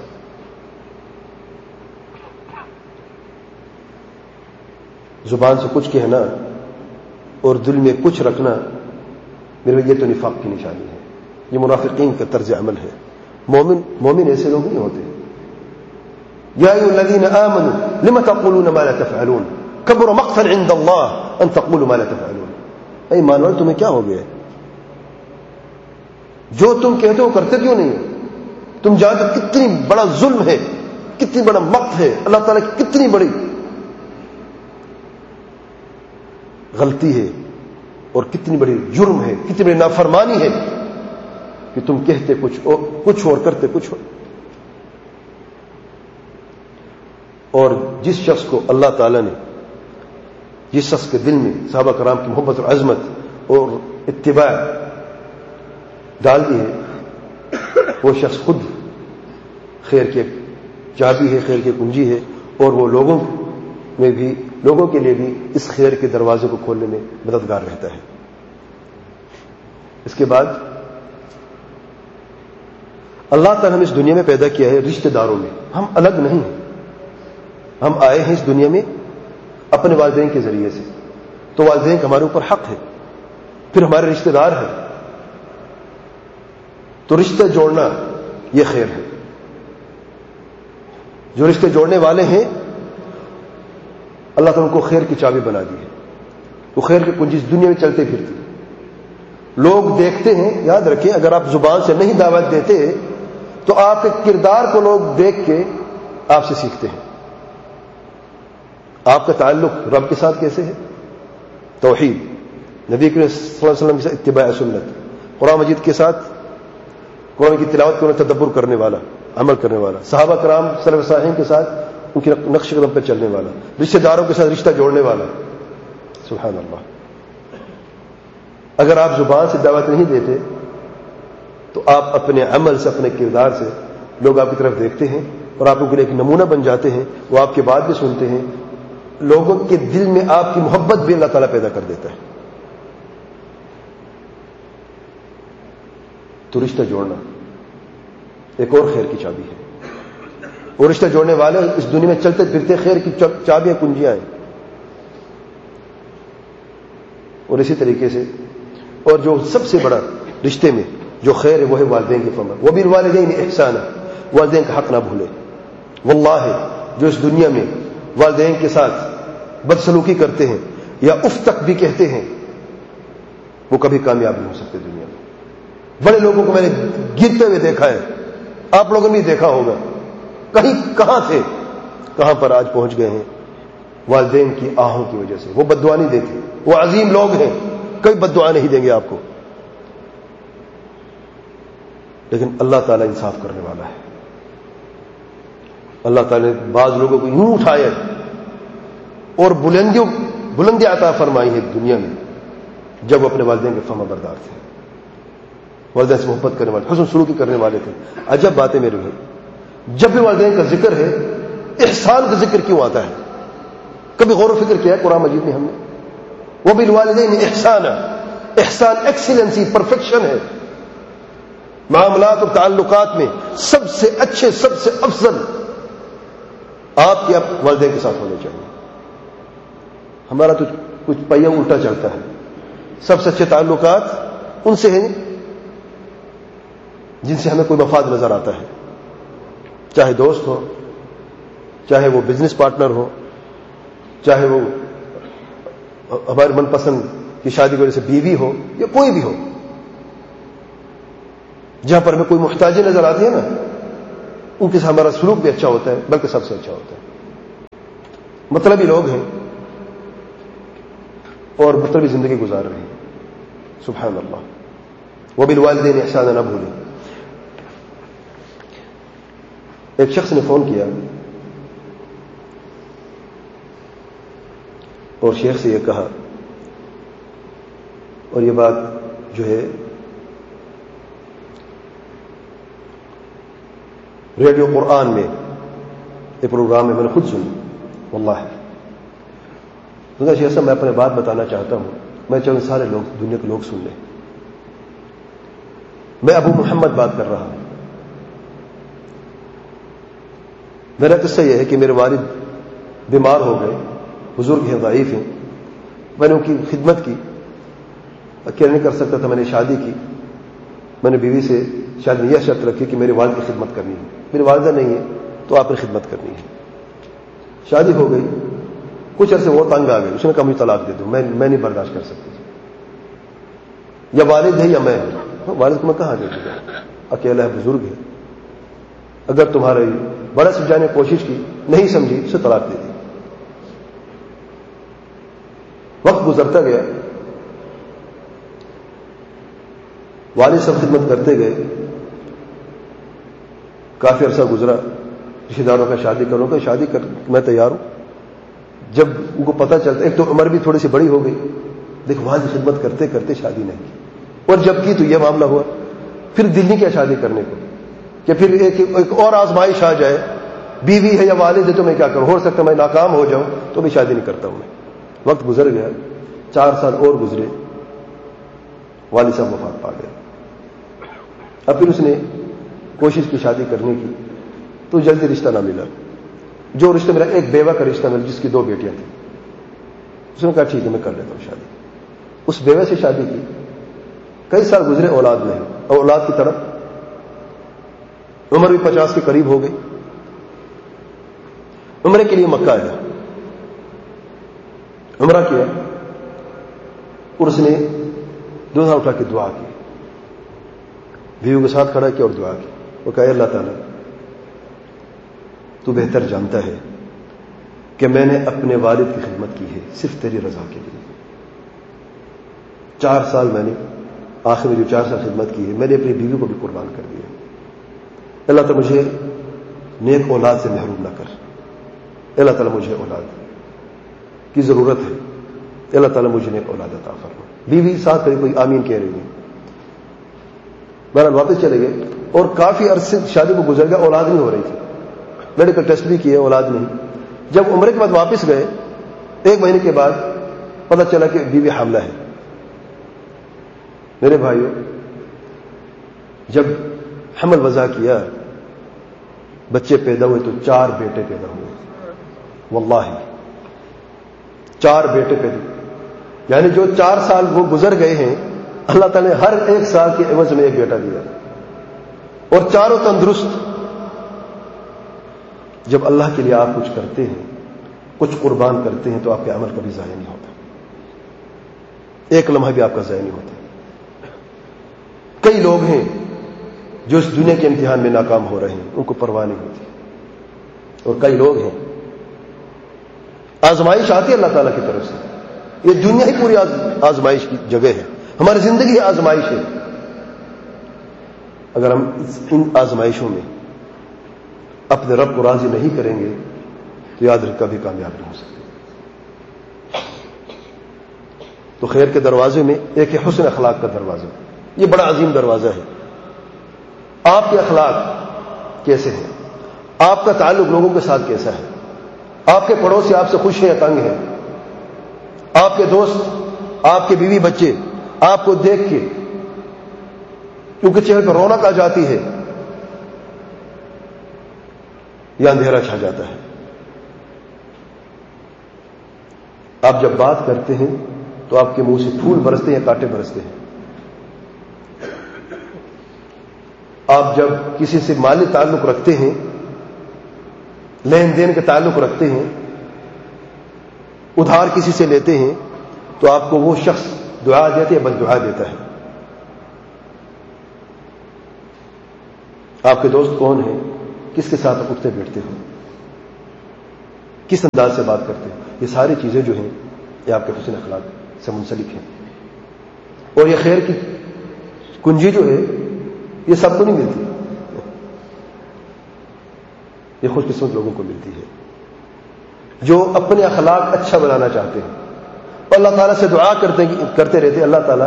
زبان سے کچھ کہنا اور دل میں کچھ رکھنا, میرے یہ تو نفاق کی نشانی ہے, یہ منافقین کا طرز عمل ہے. مومن مومن ایسے لوگ نہیں ہوتے. یا ایھا الذین آمنوا لم تقولون ما لا تفعلون کبر مقتا عند اللہ ان تقولوا ما لا تفعلون. اے ایمان والو تمہیں کیا ہو گیا؟ جو تم کہتے ہو کرتے کیوں نہیں ہو؟ تم جانتے کتنی بڑا ظلم ہے, کتنی بڑا مقت ہے, اللہ تعالیٰ کی کتنی بڑی غلطی ہے اور کتنی بڑی جرم ہے, کتنی بڑی نافرمانی ہے کہ تم کہتے کچھ اور کچھ اور کرتے کچھ اور. اور جس شخص کو اللہ تعالیٰ نے جس شخص کے دل میں صحابہ کرام کی محبت اور عظمت اور اتباع ڈال دی ہے, وہ شخص خود خیر کی چابی ہے, خیر کی کنجی ہے, اور وہ لوگوں میں بھی لوگوں کے لیے بھی اس خیر کے دروازے کو کھولنے میں مددگار رہتا ہے. اس کے بعد اللہ تعالیٰ نے اس دنیا میں پیدا کیا ہے رشتہ داروں میں. ہم الگ نہیں ہیں, ہم آئے ہیں اس دنیا میں اپنے والدین کے ذریعے سے, تو والدین کا ہمارے اوپر حق ہے, پھر ہمارے رشتہ دار ہیں, تو رشتہ جوڑنا یہ خیر ہے. جو رشتے جوڑنے والے ہیں اللہ تعالیٰ ان کو خیر کی چابی بنا دی ہے. وہ خیر کی کنجی اس دنیا میں چلتے پھرتی. لوگ دیکھتے ہیں, یاد رکھیں اگر آپ زبان سے نہیں دعوت دیتے تو آپ کے کردار کو لوگ دیکھ کے آپ سے سیکھتے ہیں. آپ کا تعلق رب کے ساتھ کیسے ہے؟ توحید, نبی کریم صلی اللہ علیہ وسلم کے ساتھ اتباع سنت, قرآن مجید کے ساتھ قرآن کی تلاوت کو تدبر کرنے والا, عمل کرنے والا, صحابہ کرام سلف صالحین کے ساتھ ان کے نقش قدم پہ چلنے والا, رشتہ داروں کے ساتھ رشتہ جوڑنے والا. سبحان اللہ. اگر آپ زبان سے دعوت نہیں دیتے تو آپ اپنے عمل سے, اپنے کردار سے لوگ آپ کی طرف دیکھتے ہیں اور آپ کے لیے ایک نمونہ بن جاتے ہیں. وہ آپ کی بات بھی سنتے ہیں, لوگوں کے دل میں آپ کی محبت بھی اللہ تعالیٰ پیدا کر دیتا ہے. تو رشتہ جوڑنا ایک اور خیر کی چابی ہے, اور رشتہ جوڑنے والے اس دنیا میں چلتے پھرتے خیر کی چابیاں کنجیاں ہیں. اور اسی طریقے سے اور جو سب سے بڑا رشتے میں جو خیر ہے وہ ہے والدین کی فضل. وہ بھی والدین احسان ہے, والدین کا حق نہ بھولے. واللہ جو اس دنیا میں والدین کے ساتھ بدسلوکی کرتے ہیں یا اف تک بھی کہتے ہیں وہ کبھی کامیاب نہیں ہو سکتے دنیا میں. بڑے لوگوں کو میں نے گرتے ہوئے دیکھا ہے, آپ لوگوں نے بھی دیکھا ہوگا. کہیں کہاں تھے, کہاں پر آج پہنچ گئے ہیں والدین کی آہوں کی وجہ سے. وہ بددعا نہیں دیتے, وہ عظیم لوگ ہیں, کوئی بددعا نہیں دیں گے آپ کو, لیکن اللہ تعالیٰ انصاف کرنے والا ہے. اللہ تعالیٰ نے بعض لوگوں کو یوں اٹھایا اور بلندیوں بلندی عطا فرمائی ہے دنیا میں جب وہ اپنے والدین کے فرما بردار تھے, والدین سے محبت کرنے والے, حسن سلوکی کرنے والے تھے. عجب بات ہے میرے بھائی, جب بھی والدین کا ذکر ہے احسان کا ذکر کیوں آتا ہے؟ کبھی غور و فکر کیا ہے قرآن مجید میں ہم نے؟ وہ بھی والدین احسان ہے. احسان ایکسیلنسی, پرفیکشن ہے. معاملات اور تعلقات میں سب سے اچھے, سب سے افضل آپ کے والدین کے ساتھ ہونے چاہیے. ہمارا تو کچھ پہیا الٹا چلتا ہے. سب سے اچھے تعلقات ان سے ہیں جن سے ہمیں کوئی مفاد نظر آتا ہے, چاہے دوست ہو, چاہے وہ بزنس پارٹنر ہو, چاہے وہ ہمارے من پسند کی شادی کی وجہ سے بیوی ہو یا کوئی بھی ہو. جہاں پر ہمیں کوئی محتاجی نظر آتی ہے نا, ان کے ساتھ ہمارا سلوک بھی اچھا ہوتا ہے, بلکہ سب سے اچھا ہوتا ہے. مطلبی لوگ ہیں اور مطلبی زندگی گزار رہے ہیں. سبحان اللہ. وبالوالدین احسانا نہ بھولیں. ایک شخص نے فون کیا اور شیخ سے یہ کہا، اور یہ بات جو ہے ریڈیو قرآن میں ایک پروگرام میں میں نے خود سنی، واللہ ہے. شیخ صاحب میں اپنے بات بتانا چاہتا ہوں، میں چاہوں سارے لوگ دنیا کے لوگ سن لیں. میں ابو محمد بات کر رہا ہوں. میرا قصہ یہ ہے کہ میرے والد بیمار ہو گئے، بزرگ ہیں، ضعیف ہیں. میں نے ان کی خدمت کی، اکیلے نہیں کر سکتا تھا. میں نے شادی کی. میں نے بیوی سے شاید یہ شرط رکھی کہ میرے والد کی خدمت کرنی ہے. میری والدہ نہیں ہے تو آپ نے خدمت کرنی ہے. شادی ہو گئی، کچھ عرصے وہ تنگ آ گئے. اس نے کہا مجھے طلاق دے دو، میں میں نہیں برداشت کر سکتی. یا والد ہے یا میں ہوں. والد کو میں کہاں دے دوں؟ اکیلا ہے، بزرگ ہے. اگر تمہارے بڑا سمجھانے کی کوشش کی، نہیں سمجھی، اسے طلاق دے دی. وقت گزرتا گیا، والد سب خدمت کرتے گئے. کافی عرصہ گزرا. رشتے داروں کا شادی کروں گا، شادی کر میں تیار ہوں. جب ان کو پتہ چلتا، ایک تو عمر بھی تھوڑی سی بڑی ہو گئی، دیکھ والد خدمت کرتے کرتے شادی نہیں کی، اور جب کی تو یہ معاملہ ہوا. پھر دل نہیں کیا شادی کرنے کو، کہ پھر ایک, ایک اور آزمائش آ جائے، بیوی ہے یا والد ہے تو میں کیا کروں، ہو سکتا میں ناکام ہو جاؤں تو بھی شادی نہیں کرتا ہوں میں. وقت گزر گیا، چار سال اور گزرے، والد صاحب وفات پا گئے. اب پھر اس نے کوشش کی شادی کرنے کی تو جلدی رشتہ نہ ملا. جو رشتہ میرا ایک بیوہ کا رشتہ ملا جس کی دو بیٹیاں تھیں. اس نے کہا ٹھیک ہے میں کر لیتا ہوں شادی. اس بیوہ سے شادی کی. کئی سال گزرے، اولاد نہیں. اور اولاد کی طرف عمر بھی پچاس کے قریب ہو گئی. عمرے کے لیے مکہ آیا، عمرہ کیا، اور اس نے دو ہاتھ اٹھا کے دعا کی. بیوی کے ساتھ کھڑا کیا اور دعا کی. وہ کہا اللہ تعالیٰ تو بہتر جانتا ہے کہ میں نے اپنے والد کی خدمت کی ہے صرف تیری رضا کے لیے. چار سال میں نے آخر میں جو چار سال خدمت کی ہے، میں نے اپنی بیوی کو بھی قربان کر دیا. اللہ تعالیٰ مجھے نیک اولاد سے محروم نہ کر. اللہ تعالیٰ مجھے اولاد کی ضرورت ہے. اللہ تعالیٰ مجھے نیک اولاد عطا فرما. بیوی ساتھ کری، کوئی آمین کہہ رہی ہے. بہرحال واپس چلے گئے اور کافی عرصے شادی کو گزر گیا، اولاد نہیں ہو رہی تھی. میڈیکل ٹیسٹ بھی کیے، اولاد نہیں. جب عمرے کے بعد واپس گئے، ایک مہینے کے بعد پتہ چلا کہ بیوی حاملہ ہے. میرے بھائیوں، جب حمل وضع کیا، بچے پیدا ہوئے تو چار بیٹے پیدا ہوئے. واللہ چار بیٹے پیدا، یعنی جو چار سال وہ گزر گئے ہیں، اللہ تعالیٰ نے ہر ایک سال کے عوض میں ایک بیٹا دیا. اور چاروں تندرست. جب اللہ کے لیے آپ کچھ کرتے ہیں، کچھ قربان کرتے ہیں، تو آپ کے عمل کبھی ضائع نہیں ہوتا. ایک لمحہ بھی آپ کا ضائع نہیں ہوتا. کئی لوگ ہیں جو اس دنیا کے امتحان میں ناکام ہو رہے ہیں، ان کو پرواہ نہیں ہوتی. اور کئی لوگ ہیں آزمائش آتی ہے اللہ تعالیٰ کی طرف سے. یہ دنیا ہی پوری آزمائش کی جگہ ہے. ہماری زندگی آزمائش ہے. اگر ہم ان آزمائشوں میں اپنے رب کو راضی نہیں کریں گے تو یاد رکھ کبھی کامیاب نہیں ہو سکتے. تو خیر کے دروازے میں ایک ہے حسن اخلاق کا دروازہ. یہ بڑا عظیم دروازہ ہے. آپ کے اخلاق کیسے ہیں؟ آپ کا تعلق لوگوں کے ساتھ کیسا ہے؟ آپ کے پڑوسی آپ سے خوش ہیں یا تنگ ہیں؟ آپ کے دوست، آپ کے بیوی بچے آپ کو دیکھ کے کیونکہ چہرے پر رونق آ جاتی ہے یا اندھیرا چھا جاتا ہے؟ آپ جب بات کرتے ہیں تو آپ کے منہ سے پھول برستے ہیں یا کانٹے برستے ہیں؟ آپ جب کسی سے مالی تعلق رکھتے ہیں، لین دین کے تعلق رکھتے ہیں، ادھار کسی سے لیتے ہیں، تو آپ کو وہ شخص دعا دیتے یا بد دعا دیتا ہے؟ آپ کے دوست کون ہیں؟ کس کے ساتھ اٹھتے بیٹھتے ہیں؟ کس انداز سے بات کرتے ہیں؟ یہ ساری چیزیں جو ہیں یہ آپ کے حسن اخلاق سے منسلک ہیں. اور یہ خیر کی کنجی جو ہے یہ سب کو نہیں ملتی, یہ خوش قسمت لوگوں کو ملتی ہے جو اپنے اخلاق اچھا بنانا چاہتے ہیں اور اللہ تعالیٰ سے دعا کرتے کرتے رہتے اللہ تعالیٰ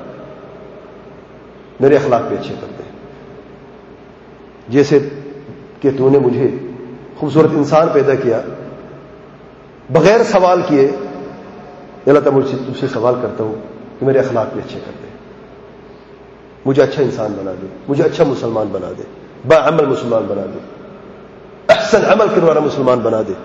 میرے اخلاق بھی اچھے کرتے ہیں. جیسے کہ تو نے مجھے خوبصورت انسان پیدا کیا بغیر سوال کیے, اللہ تعالیٰ مجھ سے تجھ سے سوال کرتا ہوں کہ میرے اخلاق بھی اچھے کرتے ہیں, مجھے اچھا انسان بنا دے, مجھے اچھا مسلمان بنا دے, باعمل مسلمان بنا دے, احسن عمل کرنے والا مسلمان بنا دے.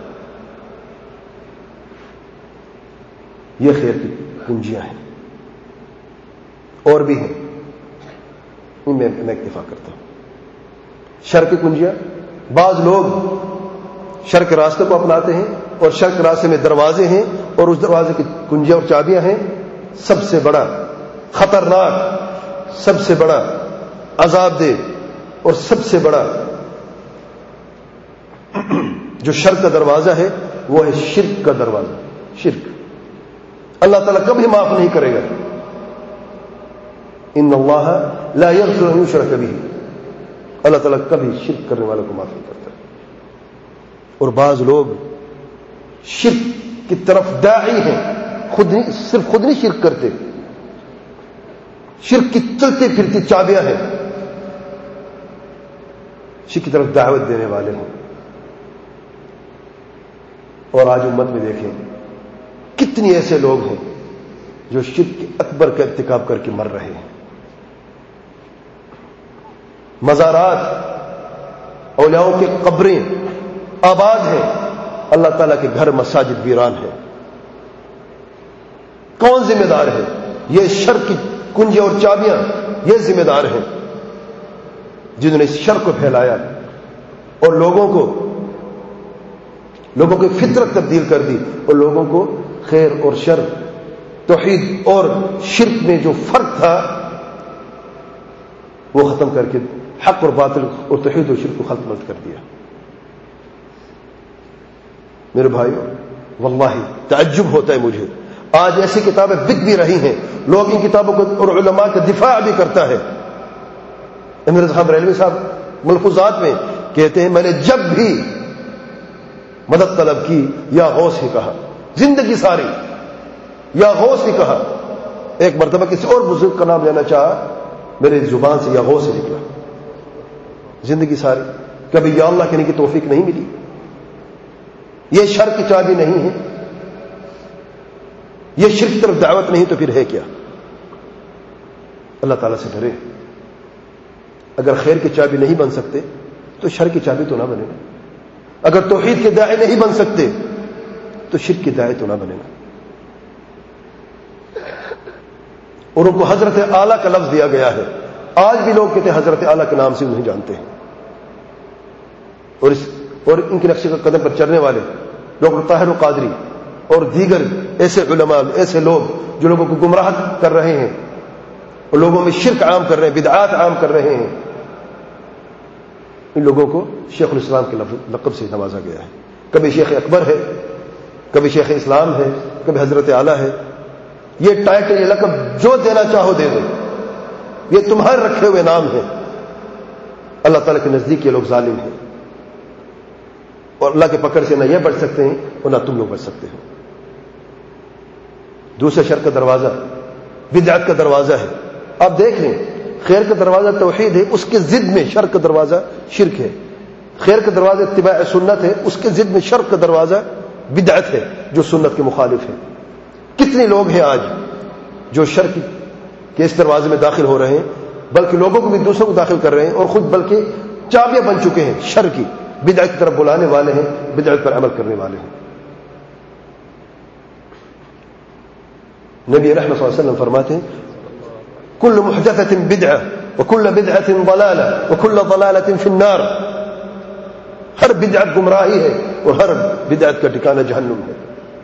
یہ خیر کی کنجیاں ہیں اور بھی ہیں, ان میں میں اکتفا کرتا ہوں. شر کی کنجیاں, بعض لوگ شر کے راستے کو اپناتے ہیں اور شر کے راستے میں دروازے ہیں اور اس دروازے کی کنجیاں اور چابیاں ہیں. سب سے بڑا خطرناک, سب سے بڑا عذاب دہ اور سب سے بڑا جو شر کا دروازہ ہے وہ ہے شرک کا دروازہ. شرک اللہ تعالیٰ کبھی معاف نہیں کرے گا. ان اللہ لا یغفر ان یشرک بہ, اللہ تعالیٰ کبھی شرک کرنے والوں کو معاف نہیں کرتا. اور بعض لوگ شرک کی طرف داعی ہیں, خود نہیں, صرف خود نہیں شرک کرتے, شرک کی چلتے پھرتی چابیاں ہیں, شرک کی طرف دعوت دینے والے ہیں. اور آج امت میں دیکھیں کتنی ایسے لوگ ہیں جو شرک کے اکبر کا ارتکاب کر کے مر رہے ہیں. مزارات, اولیاؤں کے قبریں آباد ہیں, اللہ تعالیٰ کے گھر مساجد ویران ہیں. کون ذمہ دار ہے؟ یہ شر کی کنجیاں اور چابیاں یہ ذمہ دار ہیں جنہوں نے اس شر کو پھیلایا اور لوگوں کو لوگوں کی فطرت تبدیل کر دی اور لوگوں کو خیر اور شر, توحید اور شرک میں جو فرق تھا وہ ختم کر کے حق اور باطل اور توحید اور شرک کو ختم کر دیا. میرے بھائیو واللہ تعجب ہوتا ہے مجھے, آج ایسی کتابیں بک بھی رہی ہیں, لوگ ان کتابوں کو اور علماء کا دفاع بھی کرتا ہے. امیر خان بریلوی صاحب ملفوظات میں کہتے ہیں میں نے جب بھی مدد طلب کی یا غوث ہی کہا, زندگی ساری یا غوث ہی کہا. ایک مرتبہ کسی اور بزرگ کا نام لینا چاہا, میرے زبان سے یا غوث ہی نکلا. زندگی ساری کبھی یا اللہ کہنے کی توفیق نہیں ملی. یہ شر کی چابی نہیں ہے, یہ شرک کی طرف دعوت نہیں, تو پھر ہے کیا؟ اللہ تعالیٰ سے ڈرے. اگر خیر کی چابی نہیں بن سکتے تو شر کی چابی تو نہ بنے گا. اگر توحید کے داعی نہیں بن سکتے تو شرک کے داعی تو نہ بنے گا. اور ان کو حضرت اعلیٰ کا لفظ دیا گیا ہے. آج بھی لوگ کہتے ہیں حضرت اعلیٰ کے نام سے نہیں جانتے ہیں. اور اس اور ان کے نقش قدم پر چلنے والے ڈاکٹر طاہر القادری اور دیگر ایسے علماء, ایسے لوگ جو لوگوں کو گمراہ کر رہے ہیں اور لوگوں میں شرک عام کر رہے ہیں, بدعات عام کر رہے ہیں, ان لوگوں کو شیخ الاسلام کے لقب سے نوازا گیا ہے. کبھی شیخ اکبر ہے, کبھی شیخ اسلام ہے, کبھی حضرت اعلیٰ ہے. یہ ٹائٹل, یہ لقب جو دینا چاہو دے دو, یہ تمہارے رکھے ہوئے نام ہیں. اللہ تعالیٰ کے نزدیک یہ لوگ ظالم ہیں اور اللہ کے پکڑ سے نہ یہ بچ سکتے ہیں اور نہ تم لوگ بچ سکتے ہو. دوسرا شر کا دروازہ بدعت کا دروازہ ہے. آپ دیکھ لیں, خیر کا دروازہ توحید ہے, اس کے ضد میں شر کا دروازہ شرک ہے. خیر کا دروازہ اتباع سنت ہے, اس کے ضد میں شر کا دروازہ بدعت ہے جو سنت کے مخالف ہے. کتنے لوگ ہیں آج جو شر کے اس دروازے میں داخل ہو رہے ہیں, بلکہ لوگوں کو بھی دوسروں کو داخل کر رہے ہیں اور خود بلکہ چابیاں بن چکے ہیں شر کی. بدعت کی طرف بلانے والے ہیں, بدعت پر عمل کرنے والے ہیں. نبی رحمت صلی اللہ علیہ وسلم فرماتے ہیں کل محدثۃ بدعہ وکل بدعۃ ضلالہ وکل ضلالۃ فی النار. ہر بدعت گمراہی ہے اور ہر بدعت کا ٹھکانہ جہنم ہے.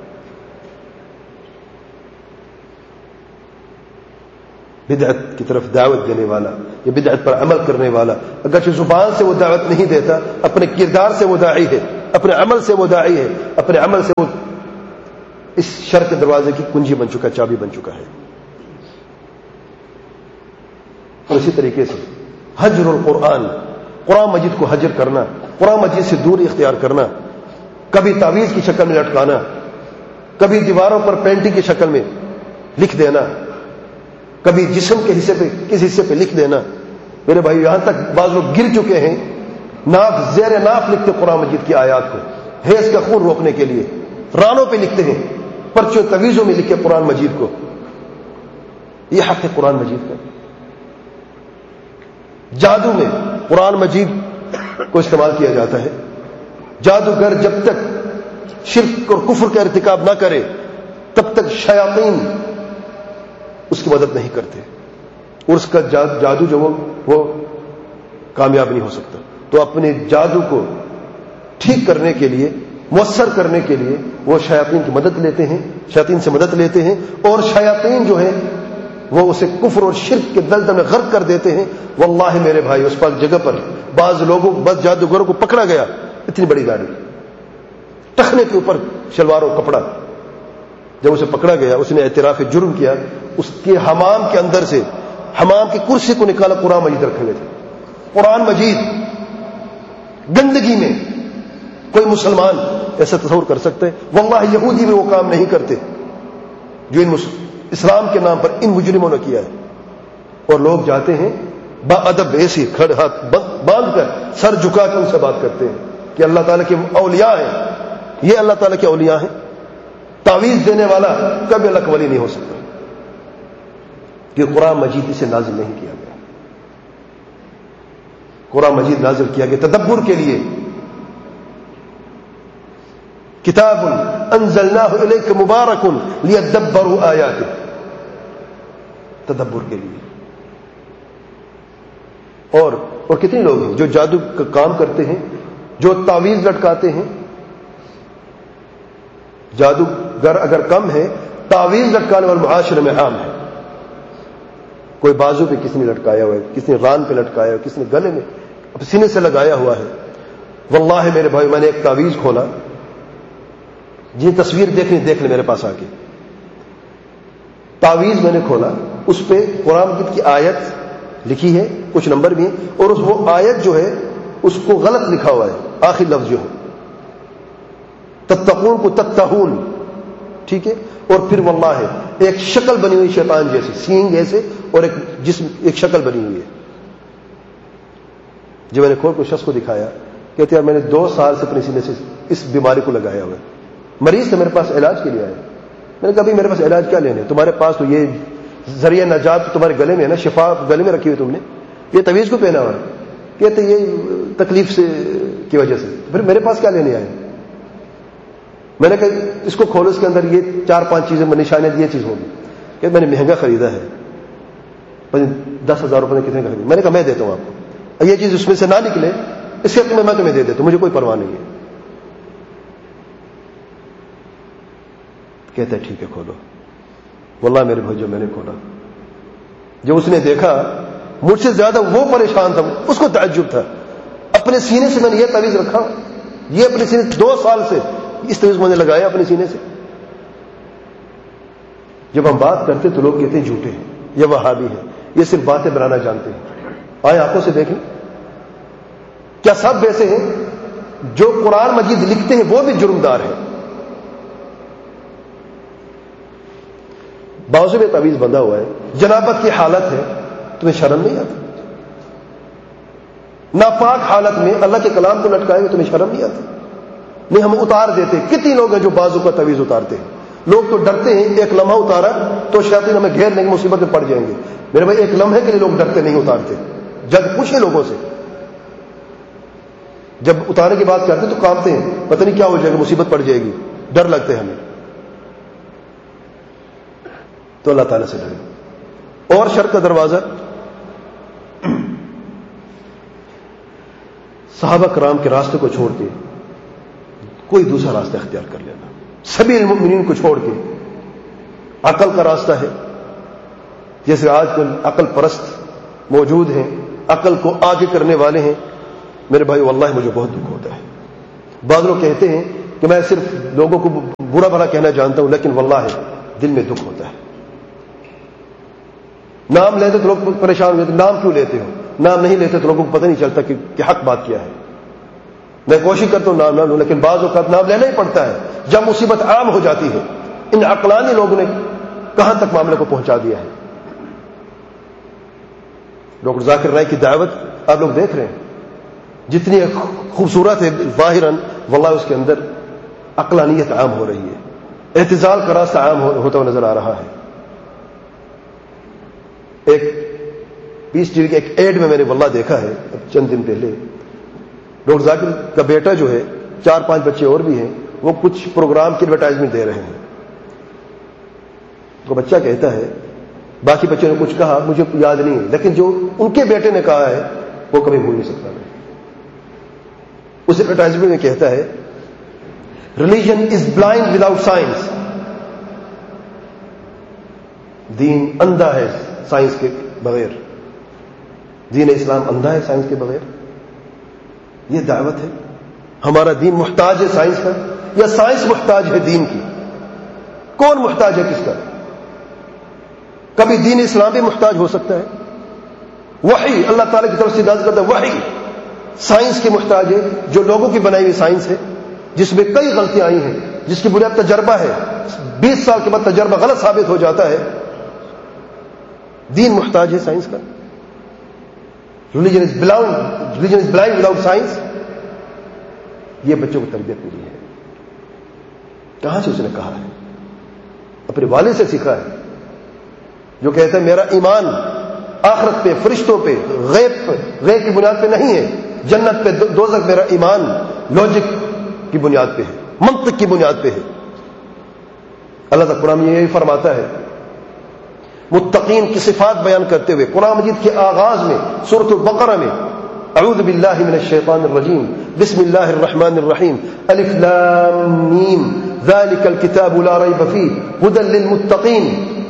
بدعت کی طرف دعوت دینے والا یا بدعت پر عمل کرنے والا, اگرچہ زبان سے وہ دعوت نہیں دیتا, اپنے کردار سے وہ داعی ہے, اپنے عمل سے وہ داعی ہے, اپنے عمل سے وہ اس شر کے دروازے کی کنجی بن چکا، چابی بن چکا ہے. اور اسی طریقے سے حجر القرآن، قرآن مجید کو حجر کرنا، قرآن مجید سے دور اختیار کرنا، کبھی تعویذ کی شکل میں لٹکانا، کبھی دیواروں پر پینٹنگ کی شکل میں لکھ دینا، کبھی جسم کے حصے پہ کس حصے پہ لکھ دینا. میرے بھائی یہاں تک بعض لوگ گر چکے ہیں، ناف زیر ناف لکھتے قرآن مجید کی آیات کو حیض کا خون روکنے کے لیے، رانوں پہ لکھتے ہیں، پرچوں تویزوں میں لکھے قرآن مجید کو. یہ حق ہے قرآن مجید کا. جادو میں قرآن مجید کو استعمال کیا جاتا ہے. جادوگر جب تک شرک اور کفر کا ارتکاب نہ کرے تب تک شیاطین اس کی مدد نہیں کرتے، اور اس کا جادو جو وہ کامیاب نہیں ہو سکتا. تو اپنے جادو کو ٹھیک کرنے کے لیے، مؤثر کرنے کے لیے وہ شیاطین کی مدد لیتے ہیں، شیاطین سے مدد لیتے ہیں، اور شیاطین جو ہے وہ اسے کفر اور شرک کے دلدل میں غرق کر دیتے ہیں. واللہ میرے بھائی اس پاک جگہ پر بعض لوگوں بعض جادوگروں کو پکڑا گیا، اتنی بڑی گاڑی ٹخنے کے اوپر شلوار و کپڑا، جب اسے پکڑا گیا اس نے اعتراف جرم کیا. اس کے حمام کے اندر سے، حمام کی کرسی کو نکالا، قرآن مجید رکھے ہوئے تھے. قرآن مجید گندگی میں کوئی مسلمان ایسا تصور کر سکتے؟ واللہ یہودی بھی وہ کام نہیں کرتے جو ان اسلام کے نام پر ان مجرموں نے کیا ہے. اور لوگ جاتے ہیں با ادب ایسی کھڑے ہاتھ باندھ کر سر جھکا کے ان سے بات کرتے ہیں کہ اللہ تعالیٰ کے اولیاء ہیں، یہ اللہ تعالیٰ کے اولیاء ہیں. تعویذ دینے والا کبھی اللہ کا ولی نہیں ہو سکتا، کہ قرآن مجید سے نازل نہیں کیا گیا. قرآن مجید نازل کیا گیا تدبر کے لیے. کتاب انزلناہ الیک مبارک لیدبروا آیاتہ، تدبر کے لیے. اور اور کتنے لوگ ہیں جو جادو کا کام کرتے ہیں، جو تعویذ لٹکاتے ہیں. جادوگر اگر کم ہے، تعویذ لٹکانے والے معاشرے میں عام ہے. کوئی بازو پہ کس نے لٹکایا ہوا ہے، کس نے ران پہ لٹکایا ہوا ہے، کس نے گلے میں سینے سے لگایا ہوا ہے. واللہ میرے بھائی میں نے ایک تعویذ کھولا، یہ تصویر دیکھنی دیکھ لیں میرے پاس آ کے. تعویذ میں نے کھولا، اس پہ قرآن مجید کی آیت لکھی ہے، کچھ نمبر بھی ہیں، اور اس وہ آیت جو ہے اس کو غلط لکھا ہوا ہے، آخری لفظ جو ہے تتقون کو تتہون، ٹھیک ہے. اور پھر واللہ ایک شکل بنی ہوئی شیطان جیسی، سینگ ایسے، اور ایک جسم ایک شکل بنی ہوئی ہے. جب میں نے کھول کو شخص کو دکھایا، کہتے ہیں میں نے دو سال سے اپنے سینے سے اس بیماری کو لگایا ہوا ہے. مریض سے میرے پاس علاج کے لیے آیا. میں نے کہا میرے پاس علاج کیا لینے، تمہارے پاس تو یہ ذریعہ نجات تمہارے گلے میں ہے نا، شفا گلے میں رکھی ہوئی تم نے، یہ تعویذ کو پہنا ہوا ہے. کہتے یہ تکلیف سے کی وجہ سے. پھر میرے پاس کیا لینے آئے؟ میں نے کہا اس کو کھولو، اس کے اندر یہ چار پانچ چیزیں نشانیں یہ چیز ہوگی. کہ میں نے مہنگا خریدا ہے، دس ہزار روپے کتنے کا خریدا. میں نے کہا میں دیتا ہوں آپ کو، یہ چیز اس میں سے نہ نکلے اس کے میں تمہیں دے دیتا ہوں، مجھے کوئی پرواہ نہیں ہے. کہتا ہے ٹھیک ہے کھولو. واللہ میرے بھائیو میں نے کھولا، جو اس نے دیکھا مجھ سے زیادہ وہ پریشان تھا، اس کو تعجب تھا. اپنے سینے سے میں نے یہ تعویذ رکھا، یہ اپنے سینے دو سال سے اس تعویذ میں نے لگایا اپنے سینے سے. جب ہم بات کرتے تو لوگ کہتے ہیں جھوٹے ہیں، یہ وہابی ہیں، یہ صرف باتیں بنانا جانتے ہیں. آئے آنکھوں سے دیکھیں، کیا سب ویسے ہیں؟ جو قرآن مجید لکھتے ہیں وہ بھی جرمدار ہیں. بازو میں تعویذ بندھا ہوا ہے، جنابت کی حالت ہے، تمہیں شرم نہیں آتی؟ ناپاک حالت میں اللہ کے کلام کو لٹکائے ہوئے تمہیں شرم نہیں آتی؟ نہیں ہم اتار دیتے. کتنی لوگ ہیں جو بازو کا تعویذ اتارتے ہیں؟ لوگ تو ڈرتے ہیں، ایک لمحہ اتارا تو شیاطین ہمیں گھیر لیں گے، مصیبت میں پڑ جائیں گے. میرے بھائی ایک لمحے کے لیے لوگ ڈرتے نہیں اتارتے. جب پوچھیں لوگوں سے، جب اتارنے کی بات کرتے تو کانپتے ہیں، پتہ نہیں کیا ہو جائے گا، مصیبت پڑ جائے گی، ڈر لگتے ہیں ہمیں. تو اللہ تعالیٰ سے ڈرے. اور شر کا دروازہ، صحابہ کرام کے راستے کو چھوڑ کے کوئی دوسرا راستہ اختیار کر لینا، سبیل المؤمنین کو چھوڑ کے. عقل کا راستہ ہے، جیسے آج کل عقل پرست موجود ہیں، عقل کو آگے کرنے والے ہیں. میرے بھائی واللہ مجھے بہت دکھ ہوتا ہے. بعض لوگ کہتے ہیں کہ کہ میں صرف لوگوں کو برا بھلا کہنا جانتا ہوں، لیکن واللہ دل میں دکھ ہوتا ہے. نام لیتے تو لوگ پریشان ہوتے، نام کیوں لیتے ہو؟ نام نہیں لیتے تو لوگوں کو پتہ نہیں چلتا کہ, کہ حق بات کیا ہے. میں کوشش کرتا ہوں نام نہ لوں، لیکن بعض اوقات نام لینا ہی پڑتا ہے جب مصیبت عام ہو جاتی ہے. ان عقلانی لوگوں نے کہاں تک معاملے کو پہنچا دیا ہے. ڈاکٹر ذاکر رائے کی دعوت آپ لوگ دیکھ رہے ہیں، جتنی خوبصورت ہے ظاہراً، واللہ اس کے اندر عقلانیت عام ہو رہی ہے، اعتزال کا راستہ عام ہوتا ہوا نظر آ رہا ہے. ایک پیس ٹی وی کے ایک ایڈ میں میں نے واللہ دیکھا ہے چند دن پہلے، ڈاکٹر ذاکر کا بیٹا جو ہے، چار پانچ بچے اور بھی ہیں، وہ کچھ پروگرام کی ایڈورٹائزمنٹ دے رہے ہیں. تو بچہ کہتا ہے، باقی بچوں نے کچھ کہا مجھے یاد نہیں ہے، لیکن جو ان کے بیٹے نے کہا ہے وہ کبھی بھول نہیں سکتا. میں اس ایڈورٹائزمنٹ میں کہتا ہے، religion is blind without science. دین اندھا ہے سائنس کے بغیر. دین اسلام اندھا ہے سائنس کے بغیر. یہ دعوت ہے. ہمارا دین محتاج ہے سائنس کا یا سائنس محتاج ہے دین کی؟ کون محتاج ہے کس کا؟ کبھی دین اسلام بھی محتاج ہو سکتا ہے. وحی اللہ تعالیٰ کی طرف سے نازل کرتا ہے، وحی سائنس کی محتاج ہے، جو لوگوں کی بنائی ہوئی سائنس ہے، جس میں کئی غلطیاں آئی ہیں، جس کی بنیاد تجربہ ہے، بیس سال کے بعد تجربہ غلط ثابت ہو جاتا ہے. دین محتاج ہے سائنس کا. Religion is blind religion is blind without science. یہ بچوں کو تربیت ملی ہے. کہاں سے اس نے کہا ہے؟ اپنے والد سے سیکھا ہے، جو کہتا ہے میرا ایمان آخرت پہ، فرشتوں پہ، غیب پہ، غیب کی بنیاد پہ نہیں ہے. جنت پہ، دوزخ، میرا ایمان لاجک کی بنیاد پہ ہے، منطق کی بنیاد پہ ہے. اللہ تعالیٰ قرآن میں یہی فرماتا ہے، متقین کی صفات بیان کرتے ہوئے قرآن مجید کے آغاز میں سورۃ البقرہ میں، اعوذ باللہ من الشیطان الرجیم، بسم اللہ الرحمن الرحیم، الف لام میم، ذالک الکتاب لا ریب فیہ ھدی للمتقین.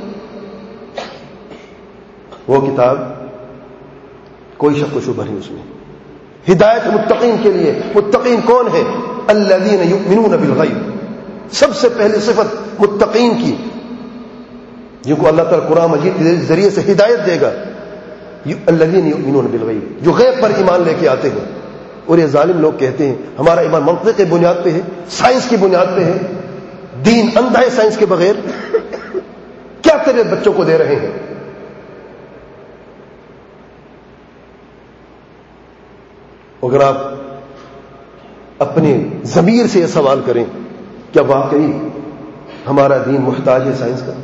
وہ کتاب کوئی شک و شبہ نہیں اس میں، ہدایت متقین کے لیے. متقین کون ہے؟ الذین یؤمنون بالغیب. سب سے پہلی صفت متقین کی، جن کو اللہ تعالیٰ قرآن مجید کے ذریعے سے ہدایت دے گا، الذین یؤمنون بالغیب، جو غیب پر ایمان لے کے آتے ہیں. اور یہ ظالم لوگ کہتے ہیں ہمارا ایمان منطق کی بنیاد پہ ہے، سائنس کی بنیاد پہ ہے، دین اندھا ہے سائنس کے بغیر. کیا تیرے بچوں کو دے رہے ہیں؟ اگر آپ اپنے ضمیر سے یہ سوال کریں، کیا واقعی ہمارا دین محتاج ہے سائنس کا؟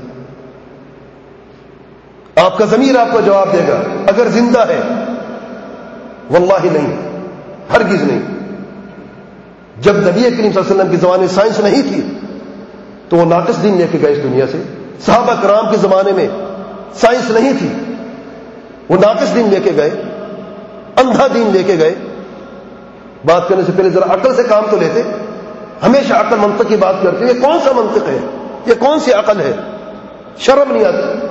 آپ کا ضمیر آپ کو جواب دے گا اگر زندہ ہے. واللہ نہیں، ہرگز نہیں. جب نبی کریم صلی اللہ علیہ وسلم کے زمانے میں سائنس نہیں تھی تو وہ ناقص دین لے کے گئے اس دنیا سے. صحابہ کرام کے زمانے میں سائنس نہیں تھی، وہ ناقص دین لے کے گئے، اندھا دین لے کے گئے. بات کرنے سے پہلے ذرا عقل سے کام تو لیتے. ہمیشہ عقل منطق کی بات کرتے. یہ کون سا منطق ہے؟ یہ کون سی عقل ہے؟ شرم نہیں آتی.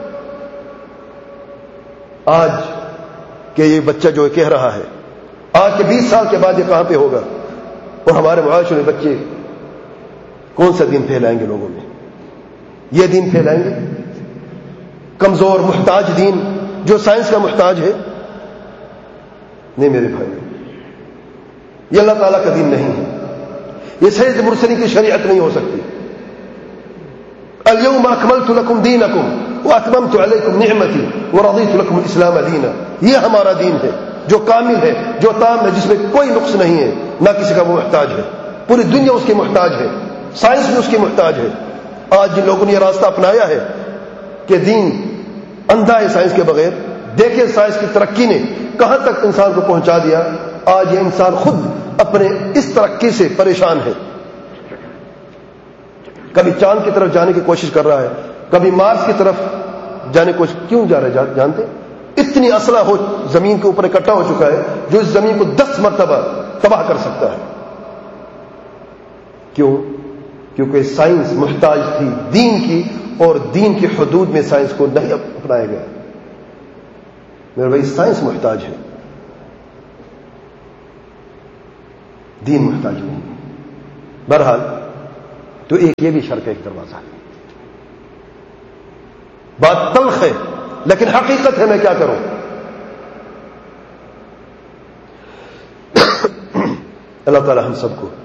آج کہ یہ بچہ جو کہہ رہا ہے، آج کے بیس سال کے بعد یہ کہاں پہ ہوگا؟ اور ہمارے معاشرے میں بچے کون سا دین پھیلائیں گے لوگوں میں؟ یہ دین پھیلائیں گے کمزور محتاج دین جو سائنس کا محتاج ہے؟ نہیں میرے بھائی، یہ اللہ تعالیٰ کا دین نہیں ہے. یہ سید مرسلی کی شریعت نہیں ہو سکتی. اليوم اکملت لکم دینکم واتممت علیکم نعمتی ورضیت لکم الاسلام دینا. یہ ہمارا دین ہے جو کامل ہے، جو تام ہے، جس میں کوئی نقص نہیں ہے، نہ کسی کا وہ محتاج ہے. پوری دنیا اس کی محتاج ہے، سائنس بھی اس کی محتاج ہے. آج جن لوگوں نے یہ راستہ اپنایا ہے کہ دین اندھا ہے سائنس کے بغیر، دیکھیں سائنس کی ترقی نے کہاں تک انسان کو پہنچا دیا. آج یہ انسان خود اپنے اس ترقی سے پریشان ہے. کبھی چاند کی طرف جانے کی کوشش کر رہا ہے، کبھی مارس کی طرف جانے کی کوشش. کیوں جا رہا ہے جانتے؟ اتنی اسلحہ ہو زمین کے اوپر اکٹھا ہو چکا ہے جو اس زمین کو دس مرتبہ تباہ کر سکتا ہے. کیوں؟ کیونکہ سائنس محتاج تھی دین کی، اور دین کی حدود میں سائنس کو نہیں اپنایا گیا. میرے بھائی، سائنس محتاج ہے، دین محتاج نہیں. بہرحال تو ایک یہ بھی شرط ایک دروازہ ہے. بات تلخ ہے لیکن حقیقت ہے، میں کیا کروں. اللہ تعالی ہم سب کو